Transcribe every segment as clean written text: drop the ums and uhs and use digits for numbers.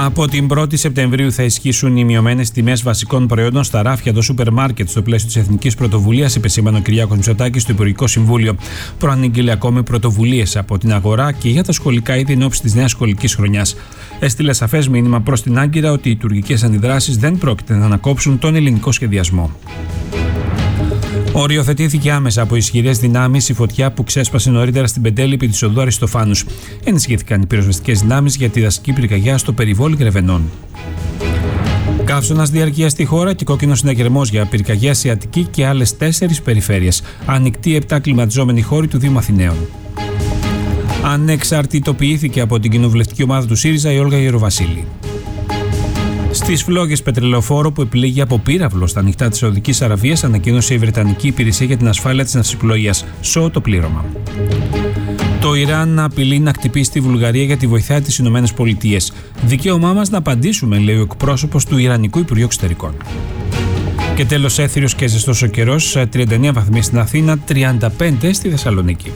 Από την 1η Σεπτεμβρίου θα ισχύσουν οι μειωμένες τιμές βασικών προϊόντων στα ράφια των σούπερ μάρκετ στο πλαίσιο της Εθνικής Πρωτοβουλίας, επεσήμανε ο Κυριάκος Μητσοτάκης στο Υπουργικό Συμβούλιο. Προανήγγειλε ακόμη πρωτοβουλίες από την αγορά και για τα σχολικά είδη εν ώψη της νέας σχολικής χρονιάς. Έστειλε σαφές μήνυμα προς την Άγκυρα ότι οι τουρκικές αντιδράσεις δεν πρόκειται να ανακόψουν τον ελληνικό σχεδιασμό. Οριοθετήθηκε άμεσα από ισχυρές δυνάμεις η φωτιά που ξέσπασε νωρίτερα στην Πεντέλειπη της οδού Αριστοφάνους. Ενισχύθηκαν οι πυροσβεστικές δυνάμεις για τη δασική πυρκαγιά στο περιβόλι Γρεβενών. Καύσωνας διαρκείας στη χώρα και κόκκινος συναγερμός για πυρκαγιά σε Αττική και άλλες 4 περιφέρειες. Ανοιχτοί 7 κλιματιζόμενοι χώροι του Δήμου Αθηναίων. Ανεξαρτητοποιήθηκε από την κοινοβουλευτική ομάδα του ΣΥΡΙΖΑ η Όλγα Γεροβασίλη. Στις φλόγες πετρελαιοφόρου που επλήγει από πύραυλο στα ανοιχτά της Σαουδικής Αραβίας, ανακοίνωσε η Βρετανική Υπηρεσία για την Ασφάλεια της Ναυσιπλοείας. ΣΟ το πλήρωμα. Το Ιράν απειλεί να χτυπήσει τη Βουλγαρία γιατί βοηθάει τις Ηνωμένες Πολιτείες. Δικαίωμά μας να απαντήσουμε, λέει ο εκπρόσωπος του Ιρανικού Υπουργείου Εξωτερικών. Και τέλος, έθριος και ζεστός ο καιρός, 39 βαθμοί στην Αθήνα, 35 στη Θεσσαλονίκη.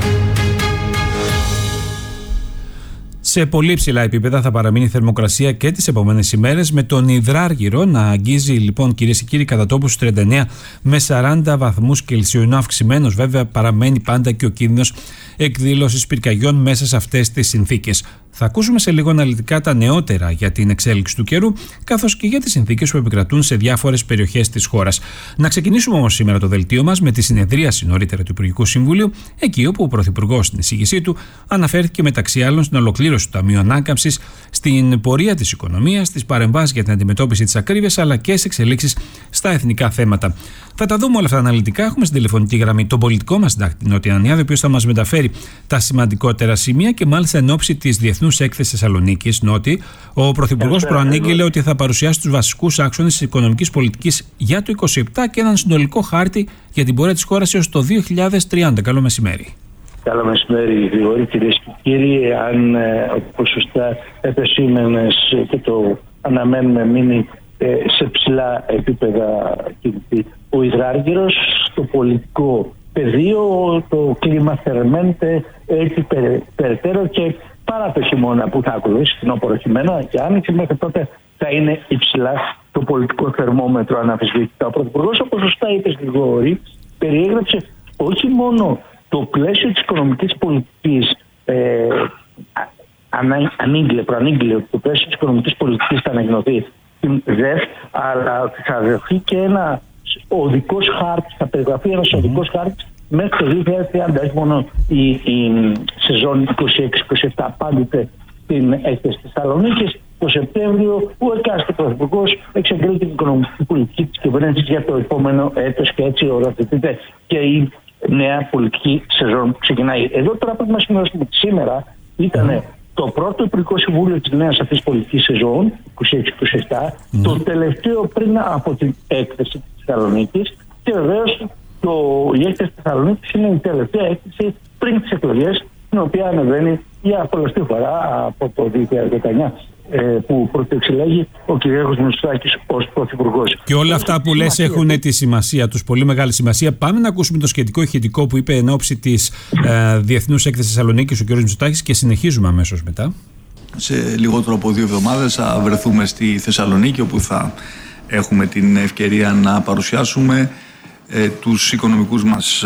Σε πολύ ψηλά επίπεδα θα παραμείνει η θερμοκρασία και τις επόμενες ημέρες, με τον υδράργυρο να αγγίζει λοιπόν, κυρίες και κύριοι, κατά τόπους 39 με 40 βαθμούς Κελσίου. Ενώ αυξημένος βέβαια παραμένει πάντα και ο κίνδυνος εκδήλωσης πυρκαγιών μέσα σε αυτές τις συνθήκες. Θα ακούσουμε σε λίγο αναλυτικά τα νεότερα για την εξέλιξη του καιρού, καθώς και για τις συνθήκες που επικρατούν σε διάφορες περιοχές της χώρας. Να ξεκινήσουμε όμως σήμερα το δελτίο μας με τη συνεδρίαση νωρίτερα του Υπουργικού Συμβουλίου, εκεί όπου ο Πρωθυπουργός στην εισήγησή του αναφέρθηκε μεταξύ άλλων στην ολοκλήρωση του Ταμείου Ανάκαμψης, στην πορεία της οικονομίας, στις παρεμβάσεις για την αντιμετώπιση της ακρίβειας, αλλά και στις εξελίξεις στα εθνικά θέματα. Θα τα δούμε όλα αυτά αναλυτικά. Έχουμε στην τηλεφωνική γραμμή τον πολιτικό μας συντάκτη Νότι Ανιάδη, ο οποίος θα μας μεταφέρει τα σημαντικότερα σημεία και μάλιστα εν ώψη της Διεθνούς Έκθεσης Θεσσαλονίκης. Νότι, ο Πρωθυπουργός προανήγγειλε ότι θα παρουσιάσει τους βασικούς άξονες της οικονομικής πολιτικής για το 2027 και έναν συνολικό χάρτη για την πορεία της χώρας έως το 2030. Καλό μεσημέρι. Καλό μεσημέρι, Γρηγόρη, κυρίες και κύριοι. Αν όπως σωστά επεσήμενες και το αναμένουμε μείνει σε ψηλά επίπεδα ο υδράργυρος, στο πολιτικό πεδίο το κλίμα θερμαίνεται έτσι περαιτέρω και παρά το χειμώνα που θα ακολουθήσει, φθινόπωρο χειμώνα και άνοιξη, μέχρι τότε θα είναι υψηλά το πολιτικό θερμόμετρο αναμφισβήτητα. Ο Πρωθυπουργός, όπως σωστά είπες, Γρηγόρη, περιέγραψε όχι μόνο το πλαίσιο της οικονομικής πολιτικής, προανήγγειλε ότι το πλαίσιο της οικονομικής πολιτικής θα ανακοινωθεί στην ΔΕΦ, αλλά θα δεχθεί και ένα οδικός χάρτης, θα περιγραφεί ένας οδικός χάρτης μέχρι το 2030. Όχι μόνο η σεζόν 26-27 απάντηται στην έκθεση της Θεσσαλονίκης. Το Σεπτέμβριο ο εκάστοτε Πρωθυπουργός εξεγγέλει την οικονομική πολιτική της κυβέρνησης για το επόμενο έτος και έτσι ορατοποιείται και η νέα πολιτική σεζόν που ξεκινάει. Εδώ τώρα πρέπει να σημειώσουμε ότι σήμερα ήταν το πρώτο Υπουργικό Συμβούλιο της νέας αυτής πολιτικής σεζόν 26-27, το τελευταίο πριν από την έκθεση της Θεσσαλονίκης, και βεβαίως η έκθεση της Θεσσαλονίκης είναι η τελευταία έκθεση πριν τις εκλογές, την οποία ανεβαίνει για πολλωστή φορά από το 2019 που πρωτοεξελέγει ο Κυριάκος Μητσοτάκης ως Πρωθυπουργός. Και όλα αυτά που λες έχουν τη σημασία τους, πολύ μεγάλη σημασία. Πάμε να ακούσουμε το σχετικό ηχητικό που είπε εν ώψη της Διεθνούς Έκθεσης Θεσσαλονίκης ο κ. Μητσοτάκης και συνεχίζουμε αμέσως μετά. Σε λιγότερο από 2 εβδομάδες θα βρεθούμε στη Θεσσαλονίκη, όπου θα έχουμε την ευκαιρία να παρουσιάσουμε τους οικονομικούς μας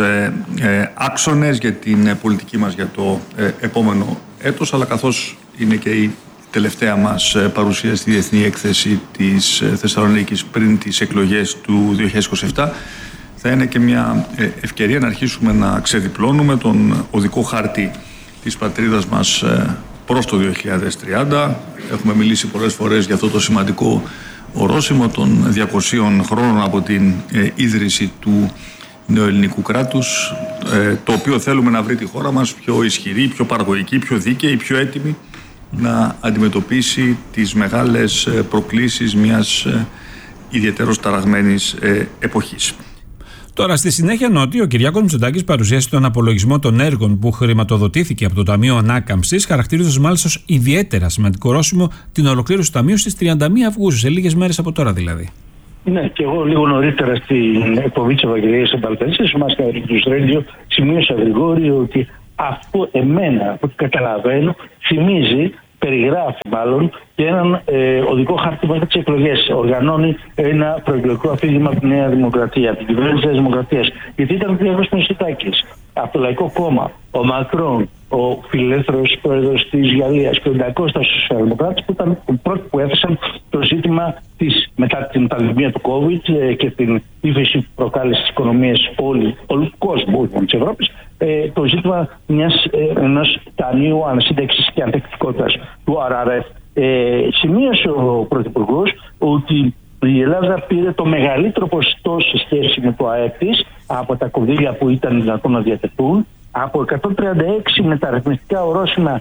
άξονες για την πολιτική μας για το επόμενο έτος, αλλά καθώς είναι και η τελευταία μας παρουσία στη Διεθνή Έκθεση της Θεσσαλονίκης πριν τις εκλογές του 2027, θα είναι και μια ευκαιρία να αρχίσουμε να ξεδιπλώνουμε τον οδικό χάρτη της πατρίδας μας προς το 2030. Έχουμε μιλήσει πολλές φορές για αυτό το σημαντικό ορόσημο των 200 χρόνων από την ίδρυση του νεοελληνικού κράτους, το οποίο θέλουμε να βρει τη χώρα μας πιο ισχυρή, πιο παραγωγική, πιο δίκαιη, πιο έτοιμη να αντιμετωπίσει τις μεγάλες προκλήσεις μιας ιδιαίτερως ταραγμένης εποχής. Τώρα, στη συνέχεια, Νότι, ο Κυριάκος Μητσοτάκης παρουσίασε τον απολογισμό των έργων που χρηματοδοτήθηκε από το Ταμείο Ανάκαμψης, χαρακτηρίζοντας μάλιστα ως ιδιαίτερα σημαντικό ορόσημο την ολοκλήρωση του Ταμείου στις 31 Αυγούστου, σε λίγες μέρες από τώρα δηλαδή. Ναι, και εγώ λίγο νωρίτερα στην εκπομπή της Ευαγγελίας Εμπαλτανίσης, μας κάνει του Radio, σημείωσα, Γρηγόρη, ότι αυτό εμένα, από ό,τι καταλαβαίνω, θυμίζει περιγράφει μάλλον και έναν οδικό χάρτη μέχρι τις εκλογές. Οργανώνει ένα προεκλογικό αφήγημα από τη Νέα Δημοκρατία, από την κυβέρνηση της Δημοκρατίας. Γιατί ήταν διαβεβαίως Μητσοτάκης, από το Λαϊκό Κόμμα, ο Μακρόν, ο φιλελεύθερος πρόεδρος της Γαλλίας και ο Ντακώστα στους Σοσιαλδημοκράτες, που ήταν οι πρώτοι που έθεσαν το ζήτημα μετά την πανδημία του COVID και την ύφεση που προκάλεσε στις οικονομίες όλου του κόσμου, όχι της Ευρώπης, το ζήτημα ενός ταμείου ανασύνταξης και ανθεκτικότητας του RRF. Σημείωσε ο Πρωθυπουργός ότι η Ελλάδα πήρε το μεγαλύτερο ποσοστό σε σχέση με το ΑΕΠ της από τα κονδύλια που ήταν δυνατόν να διατεθούν. Από 136 μεταρρυθμιστικά ορόσημα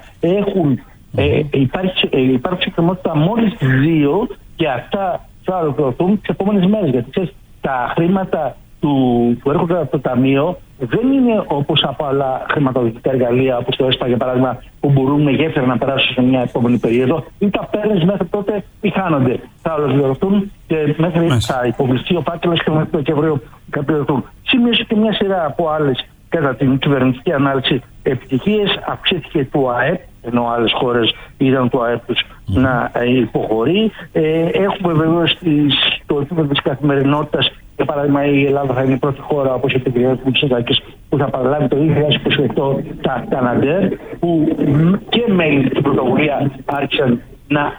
υπάρχει εκκρεμότητα μόλις 2 και αυτά θα ολοκληρωθούν τις επόμενες μέρες. Γιατί ξέρεις, τα χρήματα που έρχονται από το Ταμείο δεν είναι όπως από άλλα χρηματοδοτικά εργαλεία, όπως το ΕΣΠΑ για παράδειγμα, που μπορούν με γέφυρα να περάσουν σε μια επόμενη περίοδο, ή τα παίρνεις μέχρι τότε ή χάνονται. Θα ολοκληρωθούν και μέχρι θα υποβληθεί ο φάκελος και μέχρι το Δεκέμβριο θα πληρωθούν. Σημείωσε και μια σειρά από άλλες κατά την κυβερνητική ανάλυση επιτυχίες. Αυξήθηκε το ΑΕΠ, ενώ άλλες χώρες είδαν το ΑΕΠ τους να υποχωρεί. Έχουμε βεβαίως στο επίπεδο της καθημερινότητας, για παράδειγμα, η Ελλάδα θα είναι η πρώτη χώρα, όπως είπε η κ. Μητσοτάκης, που θα παραλάβει το 2028 τα Καναντέρ, που και μέλη στην πρωτοβουλία άρχισαν να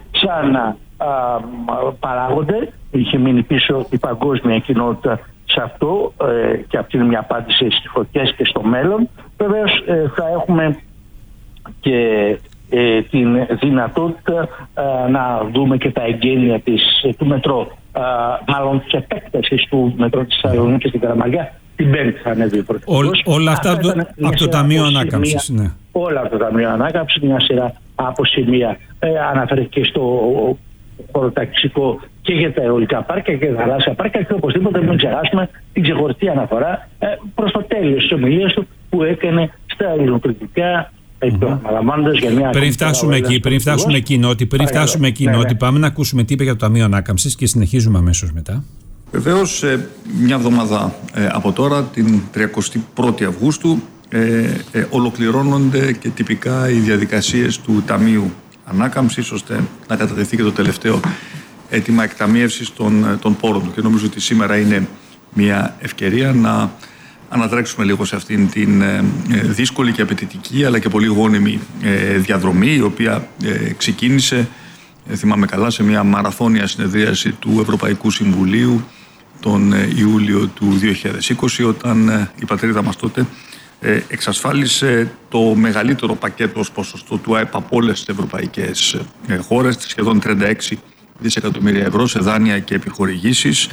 ξαναπαράγονται. Είχε μείνει πίσω η παγκόσμια κοινότητα σε αυτό και αυτή είναι μια απάντηση στις φωτιές και στο μέλλον. Βεβαίως θα έχουμε και την δυνατότητα να δούμε και τα εγγένεια του μετρό, μάλλον της επέκτασης του μετρό της Θεσσαλονίκης στην Καραμαλιά. Την Πέμπτη θα ανέβει ο Πρωθυπουργός. Όλα αυτά από το Ταμείο Ανάκαμψης. Ναι. Όλα από το Ταμείο Ανάκαμψης, μια σειρά από σημεία. Αναφέρθηκε στο χωροταξικό και για τα αιωλικά πάρκια και τα θαλάσσια πάρκια, και οπωσδήποτε μην ξεχάσουμε την ξεχωριστή αναφορά προς το τέλος της ομιλίας του που έκανε στα ελληνοκριτικά. Πριν φτάσουμε εκεί, Νότι, πάμε να ακούσουμε τι είπε για το Ταμείο Ανάκαμψης και συνεχίζουμε αμέσως μετά. Βεβαίως, μια εβδομάδα από τώρα, την 31η Αυγούστου, ολοκληρώνονται και τυπικά οι διαδικασίες του Ταμείου Ανάκαμψης, ώστε να κατατεθεί και το τελευταίο αίτημα εκταμίευσης των πόρων του. Και νομίζω ότι σήμερα είναι μια ευκαιρία να ανατρέξουμε λίγο σε αυτήν την δύσκολη και απαιτητική αλλά και πολύ γόνιμη διαδρομή, η οποία ξεκίνησε, θυμάμαι καλά, σε μια μαραθώνια συνεδρίαση του Ευρωπαϊκού Συμβουλίου τον Ιούλιο του 2020, όταν η πατρίδα μας τότε εξασφάλισε το μεγαλύτερο πακέτο ως ποσοστό του ΑΕΠ από όλες τις ευρωπαϊκές χώρες, σχεδόν 36 δισεκατομμύρια ευρώ σε δάνεια και επιχορηγήσεις,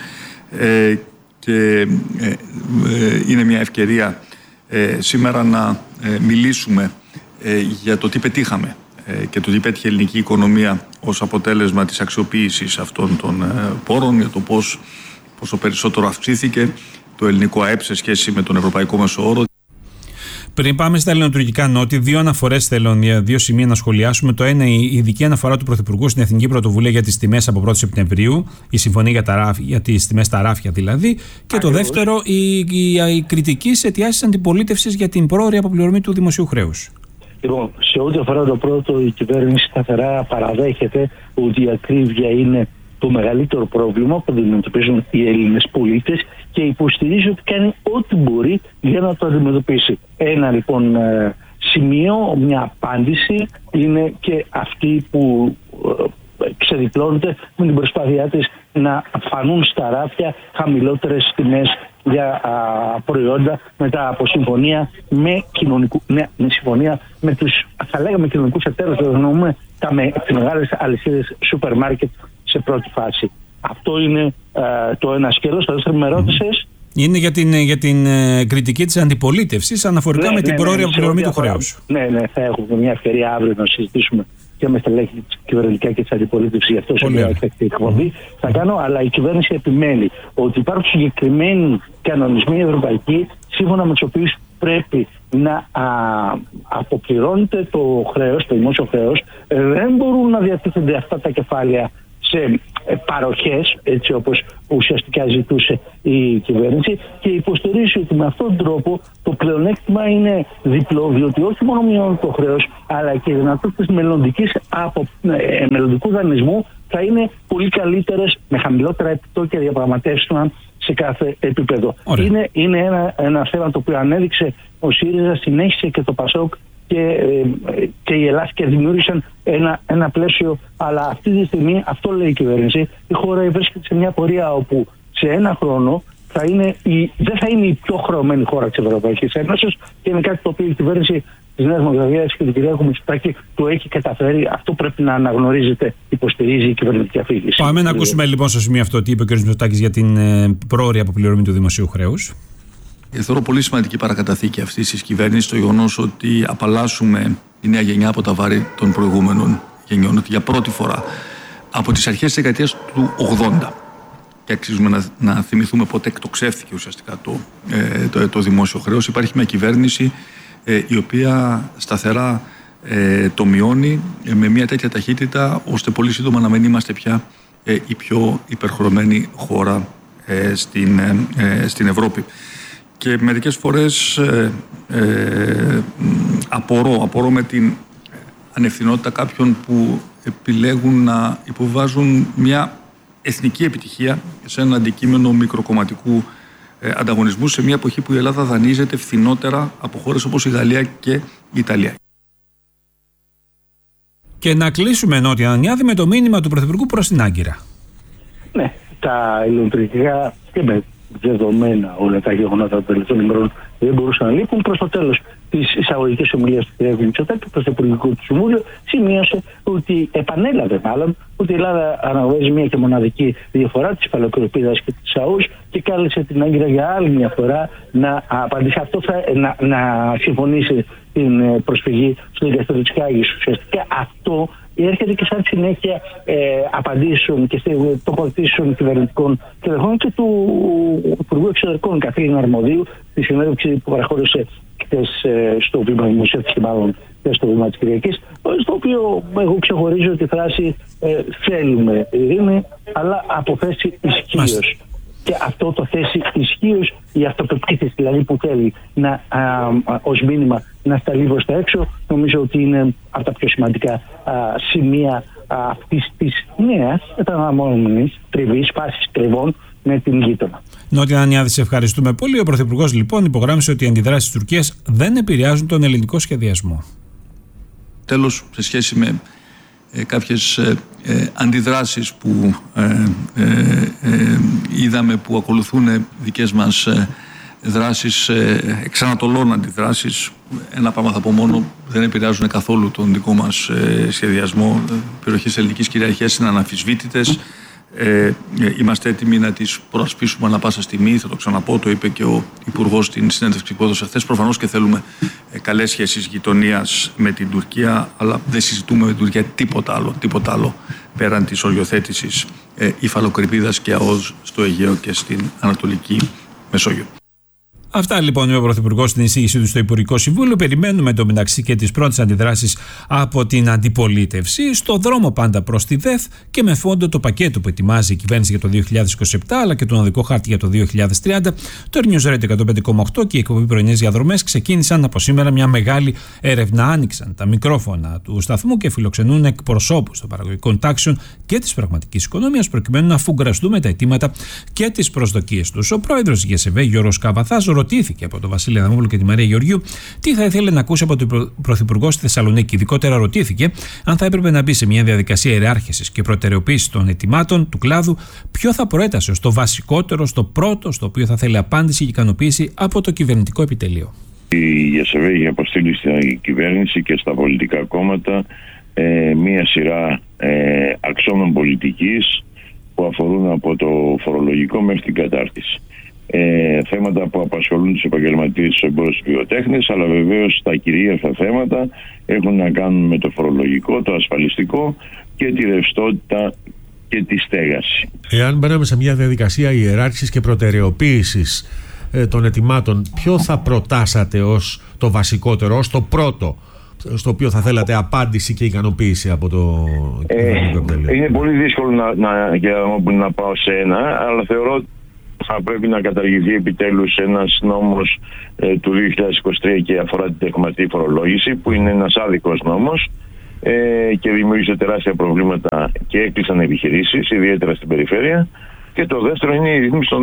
και είναι μια ευκαιρία σήμερα να μιλήσουμε για το τι πετύχαμε και το τι πέτυχε η ελληνική οικονομία ως αποτέλεσμα της αξιοποίησης αυτών των πόρων, για το πόσο περισσότερο αυξήθηκε το ελληνικό ΑΕΠ σε σχέση με τον ευρωπαϊκό μέσο όρο. Πριν πάμε στα ελληνοτουρκικά, Νότι, δύο αναφορές θέλω, δύο σημεία να σχολιάσουμε. Το ένα, η ειδική αναφορά του Πρωθυπουργού στην Εθνική Πρωτοβουλία για τις τιμές από 1η Σεπτεμβρίου, η συμφωνία για τις τιμές στα ράφια δηλαδή. Και το δεύτερο, η κριτική σε αιτιάσεις αντιπολίτευσης για την πρόωρη αποπληρωμή του δημοσίου χρέους. Λοιπόν, σε ό,τι αφορά το πρώτο, η κυβέρνηση σταθερά παραδέχεται ότι η ακρίβεια είναι το μεγαλύτερο πρόβλημα που αντιμετωπίζουν οι Έλληνες πολίτες και υποστηρίζει ότι κάνει ό,τι μπορεί για να το αντιμετωπίσει. Ένα λοιπόν σημείο, μια απάντηση είναι και αυτή που ξεδιπλώνεται με την προσπάθειά της να φανούν στα ράφια χαμηλότερες τιμές για προϊόντα μετά από συμφωνία με τους, θα λέγαμε, κοινωνικούς εταίρους, εννοούμε τις μεγάλες αλυσίδες σούπερ μάρκετ σε πρώτη φάση. Αυτό είναι το ένα σκέλος. Το δεύτερο με ρώτησες. Είναι για την κριτική της αντιπολίτευσης αναφορικά με την πρόωρη αποπληρωμή του χρέους. Ναι, θα έχουμε μια ευκαιρία αύριο να συζητήσουμε και με στελέχη της κυβερνητικά και της αντιπολίτευσης, γι' αυτό σε μια εκτακτή εκπομπή θα κάνω, αλλά η κυβέρνηση επιμένει ότι υπάρχουν συγκεκριμένοι κανονισμοί ευρωπαϊκοί, σύμφωνα με τους οποίους πρέπει να αποπληρώνεται το χρέος, το δημόσιο χρέος. Δεν μπορούν να διατίθενται αυτά τα κεφάλαια σε παροχές, έτσι όπως ουσιαστικά ζητούσε η κυβέρνηση, και υποστηρίζει ότι με αυτόν τον τρόπο το πλεονέκτημα είναι διπλό, διότι όχι μόνο μειώνει το χρέος, αλλά και οι δυνατότητες μελλοντικού δανεισμού θα είναι πολύ καλύτερες, με χαμηλότερα επιτόκια διαπραγματεύσεων σε κάθε επίπεδο. Είναι ένα θέμα το οποίο ανέδειξε ο ΣΥΡΙΖΑ, συνέχισε και το ΠΑΣΟΚ και η Ελλάδα, και δημιούργησαν ένα πλαίσιο. Αλλά αυτή τη στιγμή, αυτό λέει η κυβέρνηση, η χώρα βρίσκεται σε μια πορεία όπου σε ένα χρόνο δεν θα είναι η πιο χρεωμένη χώρα της Ευρωπαϊκής Ένωσης, και είναι κάτι το οποίο η κυβέρνηση της Νέας Δημοκρατίας και του κ. Μητσοτάκη το έχει καταφέρει. Αυτό πρέπει να αναγνωρίζεται, υποστηρίζει η κυβερνητική αφήγηση. Πάμε να ακούσουμε λοιπόν στο σημείο αυτό τι είπε ο κ. Μητσοτάκης για την πρόωρη αποπληρωμή του δημοσίου χρέους. Θεωρώ πολύ σημαντική παρακαταθήκη αυτής της κυβέρνησης το γεγονός ότι απαλλάσσουμε τη νέα γενιά από τα βάρη των προηγούμενων γενιών. Ότι για πρώτη φορά από τις αρχές της δεκαετίας του 80, και αξίζουμε να θυμηθούμε πότε εκτοξεύθηκε ουσιαστικά το δημόσιο χρέος, υπάρχει μια κυβέρνηση η οποία σταθερά το μειώνει με μια τέτοια ταχύτητα, ώστε πολύ σύντομα να μην είμαστε πια η πιο υπερχρεωμένη χώρα στην Ευρώπη. Και μερικές φορές απορώ με την ανευθυνότητα κάποιων που επιλέγουν να υποβάζουν μια εθνική επιτυχία σε ένα αντικείμενο μικροκομματικού ανταγωνισμού, σε μια εποχή που η Ελλάδα δανείζεται φθηνότερα από χώρες όπως η Γαλλία και η Ιταλία. Και να κλείσουμε, Νότια Ανιάδη, με το μήνυμα του Πρωθυπουργού προς την Άγκυρα. Ναι, τα ελληνοτουρκικά και με δεδομένα όλα τα γεγονότα των τελευταίων ημερών δεν μπορούσαν να λείπουν. Προς το τέλος της εισαγωγικής ομιλίας του κ. Μητσοτάκη, προς το Υπουργικό του Συμβούλιο, σημείωσε ότι επανέλαβε ότι η Ελλάδα αναγνωρίζει μία και μοναδική διαφορά της υφαλοκρηπίδας και της ΑΟΣ, και κάλεσε την Άγκυρα για άλλη μια φορά να απαντήσει. Αυτό να συμφωνήσει την προσφυγή στο Δικαστήριο της Χάγης. Ουσιαστικά αυτό έρχεται και σαν συνέχεια απαντήσεων και τοποθετήσεων κυβερνητικών τελεχών και του Υπουργού Εξωτερικών Καθήλυνα Αρμοδίου, στη συνέντευξη που παραχώρησε χθες στο βήμα δημοσίευσης, και μάλλον στο βήμα της Κυριακής, στο οποίο εγώ ξεχωρίζω τη φράση θέλουμε ειρήνη, αλλά από θέση ισχύως. Και αυτό το θέση ισχύως, η αυτοπεποίθηση δηλαδή που θέλει ως μήνυμα να σταλεί προς τα έξω, νομίζω ότι είναι από τα πιο σημαντικά σημεία αυτής της νέας επαναμονωμένης τριβής, φάσης τριβών με την γείτονα. Νότια Ανιάδη, σε ευχαριστούμε πολύ. Ο Πρωθυπουργός λοιπόν υπογράμμισε ότι οι αντιδράσεις της Τουρκίας δεν επηρεάζουν τον ελληνικό σχεδιασμό. Τέλος, σε σχέση με κάποιες αντιδράσεις που είδαμε που ακολουθούν δικές μας δράσεις, εξανατολών αντιδράσεις, ένα πράγμα θα πω μόνο, δεν επηρεάζουν καθόλου τον δικό μας σχεδιασμό. Οι περιοχές ελληνικής κυριαρχίας είναι αναμφισβήτητες. Είμαστε έτοιμοι να τις προασπίσουμε ανά πάσα στιγμή. Θα το ξαναπώ, το είπε και ο Υπουργός στην συνέντευξη που έδωσε χθες. Προφανώς και θέλουμε καλές σχέσεις γειτονίας με την Τουρκία, αλλά δεν συζητούμε με την Τουρκία τίποτα άλλο πέραν της οριοθέτησης υφαλοκρηπίδας και ΑΟΣ στο Αιγαίο και στην Ανατολική Μεσόγειο. Αυτά λοιπόν είπε ο Πρωθυπουργός στην εισήγησή του στο Υπουργικό Συμβούλιο. Περιμένουμε εντωμεταξύ και τις πρώτες αντιδράσεις από την αντιπολίτευση. Στο δρόμο πάντα προς τη ΔΕΘ και με φόντο το πακέτο που ετοιμάζει η κυβέρνηση για το 2027, αλλά και τον οδικό χάρτη για το 2030. Το News Radio 105,8 και η εκπομπή Πρωινές Διαδρομές ξεκίνησαν από σήμερα μια μεγάλη έρευνα. Άνοιξαν τα μικρόφωνα του σταθμού και φιλοξενούν εκπροσώπους των παραγωγικών τάξεων και της πραγματικής οικονομίας, προκειμένου να αφουγκραστούμε τα αιτήματα και τις προσδοκίες τους. Ο πρόεδρος της ΓΕΣΕΒΕ, Γιώργος Καβαθάς, ρωτήθηκε από τον Βασίλη Αδαμόπουλο και τη Μαρία Γεωργίου τι θα ήθελε να ακούσει από τον Πρωθυπουργό στη Θεσσαλονίκη. Ειδικότερα ρωτήθηκε αν θα έπρεπε να μπει σε μια διαδικασία ιεράρχησης και προτεραιοποίηση των αιτημάτων του κλάδου, ποιο θα προέτασε ως το βασικότερο, στο πρώτο, στο οποίο θα θέλει απάντηση και ικανοποίηση από το κυβερνητικό επιτελείο. Η ΓΕΣΕΒΕ έχει αποστείλει στην κυβέρνηση και στα πολιτικά κόμματα μία σειρά αξώνων πολιτικής που αφορούν από το φορολογικό μέχρι την κατάρτιση. Θέματα που απασχολούν τους επαγγελματίες, τους εμπόρους, τους βιοτέχνες, αλλά βεβαίως τα κυρίαρχα θέματα έχουν να κάνουν με το φορολογικό, το ασφαλιστικό και τη ρευστότητα και τη στέγαση. Εάν μπαίναμε σε μια διαδικασία ιεράρχησης και προτεραιοποίησης των αιτημάτων, ποιο θα προτάσατε ως το βασικότερο, ως το πρώτο στο οποίο θα θέλατε απάντηση και ικανοποίηση από το κυβερνητικό επιτελείο? Είναι πολύ δύσκολο να πάω σε ένα, αλλά θεωρώ ότι θα πρέπει να καταργηθεί επιτέλους ένας νόμος του 2023 και αφορά την τεκματική φορολόγηση, που είναι ένας άδικος νόμος και δημιούργησε τεράστια προβλήματα και έκλεισαν επιχειρήσεις, ιδιαίτερα στην περιφέρεια. Και το δεύτερο είναι η ρύθμιση των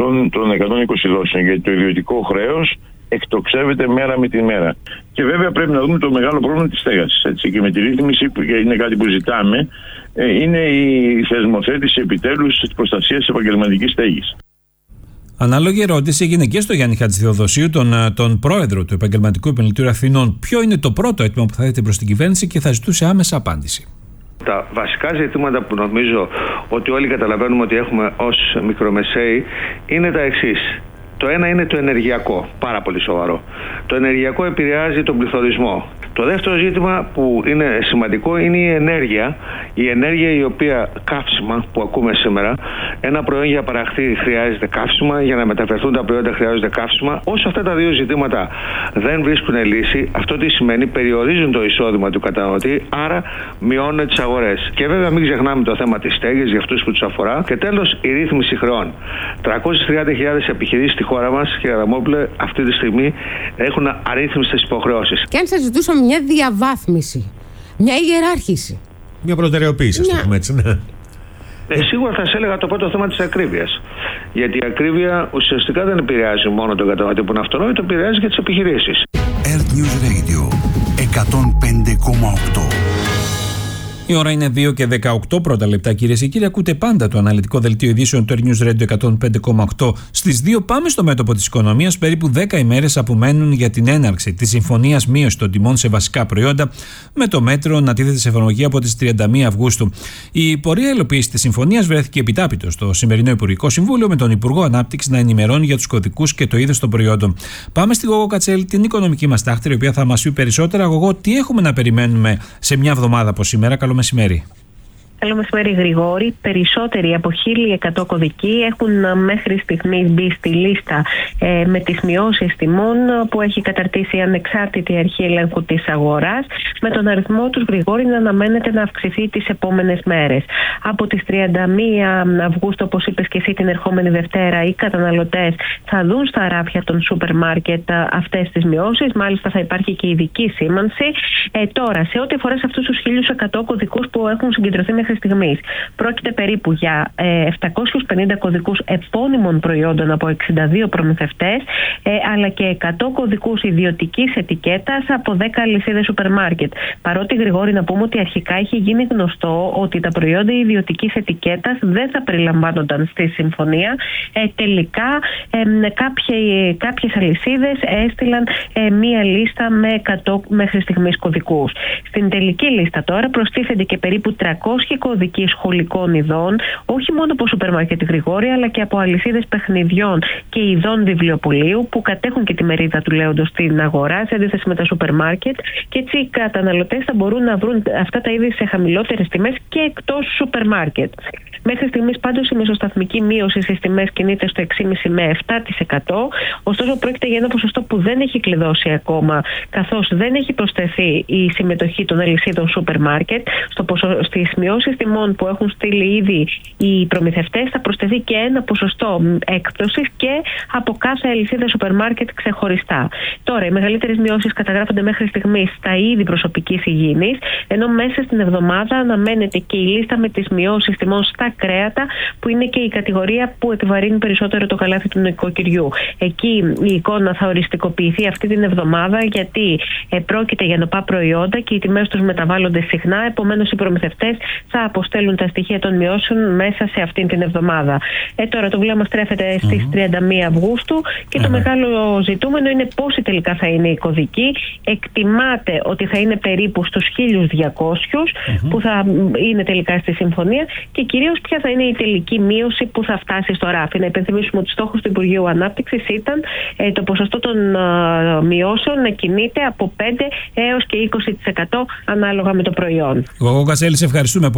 120 δόσεων, γιατί το ιδιωτικό χρέος εκτοξεύεται μέρα με τη μέρα. Και βέβαια πρέπει να δούμε το μεγάλο πρόβλημα της στέγασης. Έτσι. Και με τη ρύθμιση, που είναι κάτι που ζητάμε, είναι η θεσμοθέτηση επιτέλους της προστασίας της επαγγελματικής στέγης. Ανάλογη ερώτηση έγινε και στο Γιάννη Χατζηθεοδοσίου, τον πρόεδρο του Επαγγελματικού Επιμελητηρίου Αθηνών. Ποιο είναι το πρώτο αίτημα που θα θέτει προς την κυβέρνηση και θα ζητούσε άμεσα απάντηση? Τα βασικά ζητήματα που νομίζω ότι όλοι καταλαβαίνουμε ότι έχουμε ως μικρομεσαίοι είναι τα εξής. Το ένα είναι το ενεργειακό, πάρα πολύ σοβαρό. Το ενεργειακό επηρεάζει τον πληθωρισμό. Το δεύτερο ζήτημα που είναι σημαντικό είναι η ενέργεια. Η ενέργεια η οποία καύσιμα που ακούμε σήμερα, ένα προϊόν για παραχθεί χρειάζεται καύσιμα, για να μεταφερθούν τα προϊόντα χρειάζονται καύσιμα. Όσο αυτά τα δύο ζητήματα δεν βρίσκουν λύση, αυτό τι σημαίνει? Περιορίζουν το εισόδημα του καταναλωτή, άρα μειώνουν τις αγορές. Και βέβαια μην ξεχνάμε το θέμα της στέγης για αυτούς που τους αφορά. Και τέλος, η ρύθμιση χρεών. 330.000 επιχειρήσεις στη χώρα μας, κύριε Αδαμόπουλε, αυτή τη στιγμή έχουν αρρύθμιστες υποχρεώσεις. Και αν σας ζητούσαμε μια διαβάθμιση, μια ιεράρχηση, μια προτεραιοποίηση, ας το πούμε έτσι, ναι. Σίγουρα θα σας έλεγα το πρώτο θέμα της ακρίβειας. Γιατί η ακρίβεια ουσιαστικά δεν επηρεάζει μόνο τον καταναλωτή που είναι αυτονόητο, επηρεάζει και τις επιχειρήσεις. Earth News Radio 105,8. Η ώρα είναι 2 και 18 πρώτα λεπτά, κυρίες και κύριοι. Ακούτε πάντα το αναλυτικό δελτίο ειδήσεων του Earth News Radio 105,8. Στις 2 πάμε στο μέτωπο της οικονομίας. Περίπου 10 ημέρες απομένουν για την έναρξη της συμφωνίας μείωσης των τιμών σε βασικά προϊόντα, με το μέτρο να τίθεται σε εφαρμογή από τις 31 Αυγούστου. Η πορεία υλοποίησης της συμφωνίας βρέθηκε επιτάπητο στο σημερινό Υπουργικό Συμβούλιο, με τον Υπουργό Ανάπτυξης να ενημερώνει για τους κωδικούς και το είδος των προϊόντων. Πάμε στη Γογό Κατσέλη, την οικονομική μας τάχτηρη, η οποία θα μας πει περισσότερα. Γογό, τι έχουμε να περιμένουμε σε μια εβδομάδα από σήμερα? Καλό μεσημέρι. Καλό μεσημέρι, Γρηγόρη. Περισσότεροι από 1.100 κωδικοί έχουν μέχρι στιγμής μπει στη λίστα με τις μειώσεις τιμών που έχει καταρτήσει η ανεξάρτητη αρχή ελέγχου της αγοράς, με τον αριθμό τους, Γρηγόρη, να αναμένεται να αυξηθεί τις επόμενες μέρες. Από τις 31 Αυγούστου, όπως είπες και εσύ, την ερχόμενη Δευτέρα, οι καταναλωτές θα δουν στα ράφια των σούπερ μάρκετ αυτές τις μειώσεις. Μάλιστα θα υπάρχει και ειδική σήμανση. Τώρα, σε ό,τι αφορά σε αυτούς τους 1.100 κωδικούς που έχουν συγκεντρωθεί μέχρι στιγμής, πρόκειται περίπου για 750 κωδικούς επώνυμων προϊόντων από 62 προμηθευτές, αλλά και 100 κωδικούς ιδιωτικής ετικέτας από 10 αλυσίδες σούπερ μάρκετ. Παρότι, Γρηγόρη, να πούμε ότι αρχικά είχε γίνει γνωστό ότι τα προϊόντα ιδιωτικής ετικέτας δεν θα περιλαμβάνονταν στη συμφωνία, τελικά κάποιες αλυσίδες έστειλαν μία λίστα με 100 μέχρι στιγμής κωδικούς. Στην τελική λίστα τώρα προστίθενται και περίπου 300 κωδικοί σχολικών ειδών, όχι μόνο από σούπερ μάρκετ, Γρηγόρη, αλλά και από αλυσίδες παιχνιδιών και ειδών βιβλιοπωλείου που κατέχουν και τη μερίδα του λέοντος στην αγορά, σε αντίθεση με τα σούπερ μάρκετ, και έτσι οι καταναλωτές θα μπορούν να βρουν αυτά τα είδη σε χαμηλότερες τιμές και εκτός σούπερ μάρκετ. Μέχρι στιγμής πάντως η μεσοσταθμική μείωση στις τιμές κινείται στο 6,5 με 7%. Ωστόσο, πρόκειται για ένα ποσοστό που δεν έχει κλειδώσει ακόμα, καθώς δεν έχει προσθεθεί η συμμετοχή των αλυσίδων σούπερ μάρκετ. Στις μειώσεις τιμών που έχουν στείλει ήδη οι προμηθευτές θα προσθεθεί και ένα ποσοστό έκπτωσης και από κάθε αλυσίδα σούπερ μάρκετ ξεχωριστά. Τώρα, οι μεγαλύτερες μειώσεις καταγράφονται μέχρι στιγμής στα είδη προσωπικής υγιεινής, ενώ μέσα στην εβδομάδα αναμένεται και η λίστα με τις μειώσεις τιμών στα κρέατα, που είναι και η κατηγορία που επιβαρύνει περισσότερο το καλάθι του νοικοκυριού. Εκεί η εικόνα θα οριστικοποιηθεί αυτή την εβδομάδα, γιατί πρόκειται για νοπά προϊόντα και οι τιμές τους μεταβάλλονται συχνά. Επομένως, οι προμηθευτές θα αποστέλουν τα στοιχεία των μειώσεων μέσα σε αυτήν την εβδομάδα. Τώρα το βλέμμα στρέφεται στις 31 Αυγούστου και το μεγάλο ζητούμενο είναι πόσοι τελικά θα είναι οι κωδικοί. Εκτιμάται ότι θα είναι περίπου στους 1.200 που θα είναι τελικά στη συμφωνία, και κυρίως ποια θα είναι η τελική μείωση που θα φτάσει στο ράφι. Να υπενθυμίσουμε ότι στόχος του Υπουργείου Ανάπτυξης ήταν το ποσοστό των μειώσεων να κινείται από 5 έως και 20% ανάλογα με το προϊόν. Γογό Κατσέλη, σε ευχαριστούμε πολύ.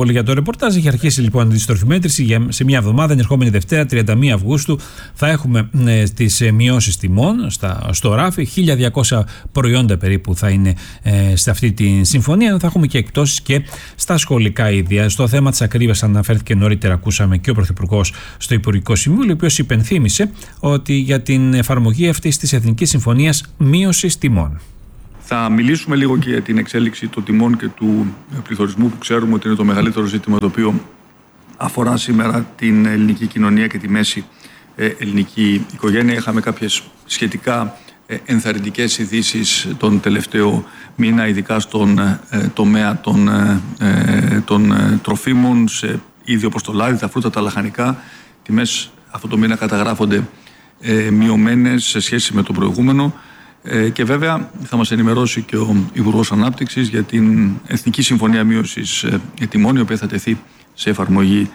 πολύ για το ρεπορτάζ. Έχει αρχίσει λοιπόν η αντιστροφή μέτρηση σε μια εβδομάδα. Την ερχόμενη Δευτέρα, 31 Αυγούστου, θα έχουμε τις μειώσεις τιμών στο ράφι. 1.200 προϊόντα περίπου θα είναι σε αυτή τη συμφωνία. Θα έχουμε και εκπτώσεις και στα σχολικά ίδια. Στο θέμα της ακρίβειας αναφέρθηκε νωρίτερα, ακούσαμε και ο Πρωθυπουργός στο Υπουργικό Συμβούλιο, ο οποίος υπενθύμησε ότι για την εφαρμογή αυτής της Εθνικής Συμφωνίας Μείωσης Τιμών. Θα μιλήσουμε λίγο και για την εξέλιξη των τιμών και του πληθωρισμού, που ξέρουμε ότι είναι το μεγαλύτερο ζήτημα το οποίο αφορά σήμερα την ελληνική κοινωνία και τη μέση ελληνική οικογένεια. Είχαμε κάποιες σχετικά ενθαρρυντικές ειδήσεις τον τελευταίο μήνα, ειδικά στον τομέα των τροφίμων, σε είδη όπως το λάδι, τα φρούτα, τα λαχανικά. Τιμές αυτό το μήνα καταγράφονται μειωμένες σε σχέση με το προηγούμενο. Και βέβαια θα μας ενημερώσει και ο Υπουργός Ανάπτυξης για την Εθνική Συμφωνία Μείωσης Τιμών, η οποία θα τεθεί σε εφαρμογή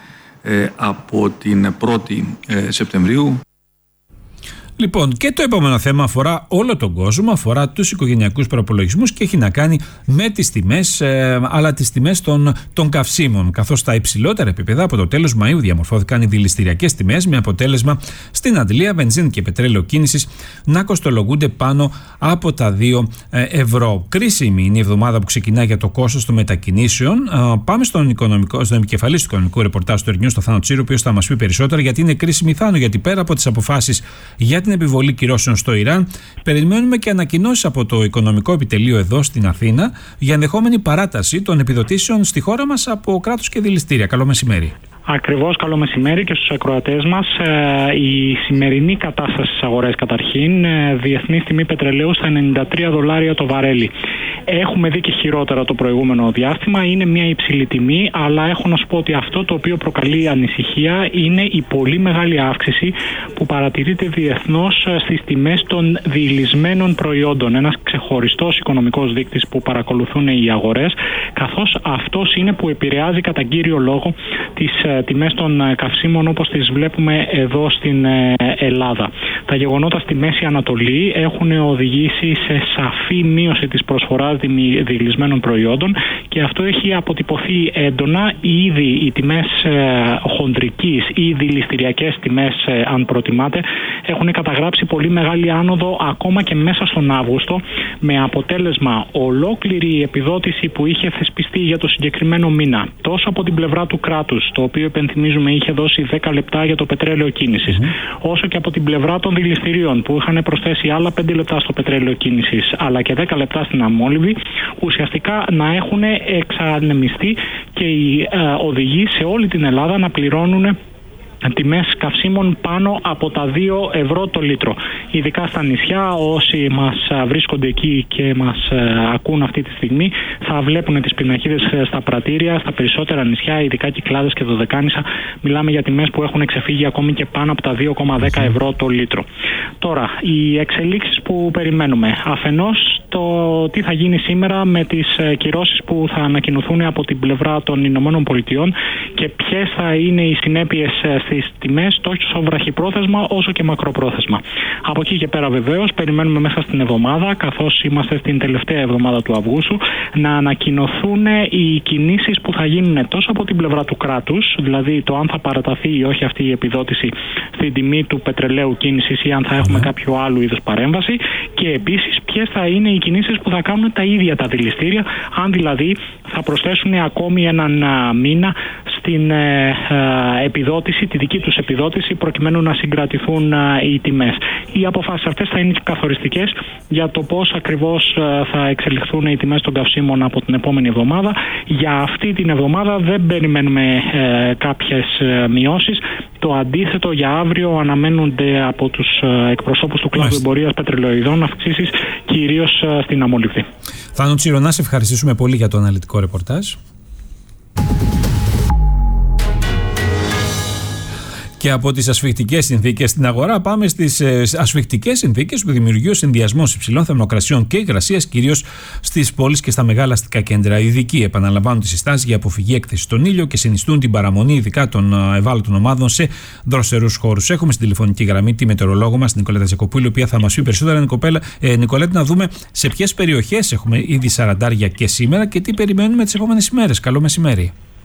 από την 1η Σεπτεμβρίου. Λοιπόν, και το επόμενο θέμα αφορά όλο τον κόσμο, αφορά τους οικογενειακούς προϋπολογισμούς και έχει να κάνει με τις τιμές, αλλά τις τιμές των καυσίμων. Καθώς στα υψηλότερα επίπεδα από το τέλος Μαΐου διαμορφώθηκαν οι δηληστηριακές τιμές, με αποτέλεσμα στην Αντλία βενζίνη και πετρέλαιο κίνησης να κοστολογούνται πάνω από τα 2 ευρώ. Κρίσιμη είναι η εβδομάδα που ξεκινά για το κόστος των μετακινήσεων. Πάμε στον επικεφαλής του οικονομικού ρεπορτάζ του Ερνιού, στο Θάνο Τσίρο, ο οποίος θα μας πει περισσότερα, γιατί είναι κρίσιμη, Θάνο, γιατί πέρα από τις αποφάσεις για την επιβολή κυρώσεων στο Ιράν, περιμένουμε και ανακοινώσεις από το Οικονομικό Επιτελείο εδώ στην Αθήνα για ενδεχόμενη παράταση των επιδοτήσεων στη χώρα μας από κράτος και δηληστήρια. Καλό μεσημέρι. Ακριβώς, καλό μεσημέρι και στους ακροατές μας. Η σημερινή κατάσταση στις αγορές, καταρχήν, διεθνή τιμή πετρελαίου στα $93 το βαρέλι. Έχουμε δει και χειρότερα το προηγούμενο διάστημα. Είναι μια υψηλή τιμή, αλλά έχω να σου πω ότι αυτό το οποίο προκαλεί ανησυχία είναι η πολύ μεγάλη αύξηση που παρατηρείται διεθνώς στις τιμές των διηλυσμένων προϊόντων. Ένας ξεχωριστός οικονομικός δείκτης που παρακολουθούν οι αγορές, καθώς αυτός είναι που επηρεάζει κατά κύριο λόγο τις τιμές των καυσίμων όπως τις βλέπουμε εδώ στην Ελλάδα. Τα γεγονότα στη Μέση Ανατολή έχουν οδηγήσει σε σαφή μείωση της προσφοράς διηλυσμένων προϊόντων και αυτό έχει αποτυπωθεί έντονα. Ήδη οι τιμές χοντρικής ή δηληστηριακές τιμές, αν προτιμάτε, έχουν καταγράψει πολύ μεγάλη άνοδο ακόμα και μέσα στον Αύγουστο, με αποτέλεσμα ολόκληρη η επιδότηση που είχε θεσπιστεί για το συγκεκριμένο μήνα, τόσο από την πλευρά του κράτους, το οποίο υπενθυμίζουμε είχε δώσει 10 λεπτά για το πετρέλαιο κίνησης, όσο και από την πλευρά των δηληστηρίων που είχαν προσθέσει άλλα 5 λεπτά στο πετρέλαιο κίνησης αλλά και 10 λεπτά στην αμόλυβη, ουσιαστικά να έχουν εξανεμιστεί και οι οδηγοί σε όλη την Ελλάδα να πληρώνουν τιμές καυσίμων πάνω από τα 2 ευρώ το λίτρο. Ειδικά στα νησιά, όσοι μας βρίσκονται εκεί και μας ακούν αυτή τη στιγμή, θα βλέπουν τις πινακίδες στα πρατήρια, στα περισσότερα νησιά, ειδικά Κυκλάδες και Δωδεκάνησα. Μιλάμε για τιμές που έχουν ξεφύγει ακόμη και πάνω από τα 2,10 ευρώ το λίτρο. Τώρα, οι εξελίξεις που περιμένουμε. Αφενός, το τι θα γίνει σήμερα με τις κυρώσεις που θα ανακοινωθούν από την πλευρά των Ηνωμένων Πολιτειών και ποιες θα είναι οι συνέπειες στις τιμές, τόσο βραχυπρόθεσμα όσο και μακροπρόθεσμα. Από εκεί και πέρα, βεβαίως, περιμένουμε μέσα στην εβδομάδα, καθώς είμαστε στην τελευταία εβδομάδα του Αυγούστου, να ανακοινωθούν οι κινήσεις που θα γίνουν τόσο από την πλευρά του κράτους, δηλαδή το αν θα παραταθεί ή όχι αυτή η επιδότηση στην τιμή του πετρελαίου κίνησης ή αν θα έχουμε κάποιο άλλο είδος παρέμβαση, και επίσης ποιες θα είναι οι κινήσεις που θα κάνουν τα ίδια τα δηληστήρια, αν δηλαδή θα προσθέσουν ακόμη έναν μήνα στην επιδότηση, τη δική τους επιδότηση, προκειμένου να συγκρατηθούν οι τιμές. Οι αποφάσεις αυτές θα είναι καθοριστικές για το πώς ακριβώς θα εξελιχθούν οι τιμές των καυσίμων από την επόμενη εβδομάδα. Για αυτή την εβδομάδα δεν περιμένουμε κάποιες μειώσεις. Το αντίθετο, για αύριο αναμένονται από τους εκπροσώπους του κλάδου εμπορίας πετρελαιοειδών αυξήσεις, κυρίως στην αμόλυβδη. Θάνο Τσίρο, να σε ευχαριστήσουμε πολύ για το αναλυτικό ρεπορτάζ. Και από τις ασφικτικές συνθήκες στην αγορά πάμε στις ασφικτικές συνθήκες που δημιουργεί ο συνδυασμός υψηλών θερμοκρασιών και υγρασίας, κυρίως στις πόλεις και στα μεγάλα αστικά κέντρα. Οι ειδικοί επαναλαμβάνουν τις συστάσεις για αποφυγή έκθεση στον ήλιο και συνιστούν την παραμονή ειδικά των ευάλωτων ομάδων σε δροσερούς χώρους. Έχουμε στην τηλεφωνική γραμμή τη μετεωρολόγο μας, την Νικολέτα Τζακοπούλη, η οποία θα μας πει περισσότερα. Νικολέτα, να δούμε σε ποιες περιοχές έχουμε ήδη σαραντάρια και σήμερα και τι περιμένουμε τις επόμενες ημέρες. Καλό μεσημέρι.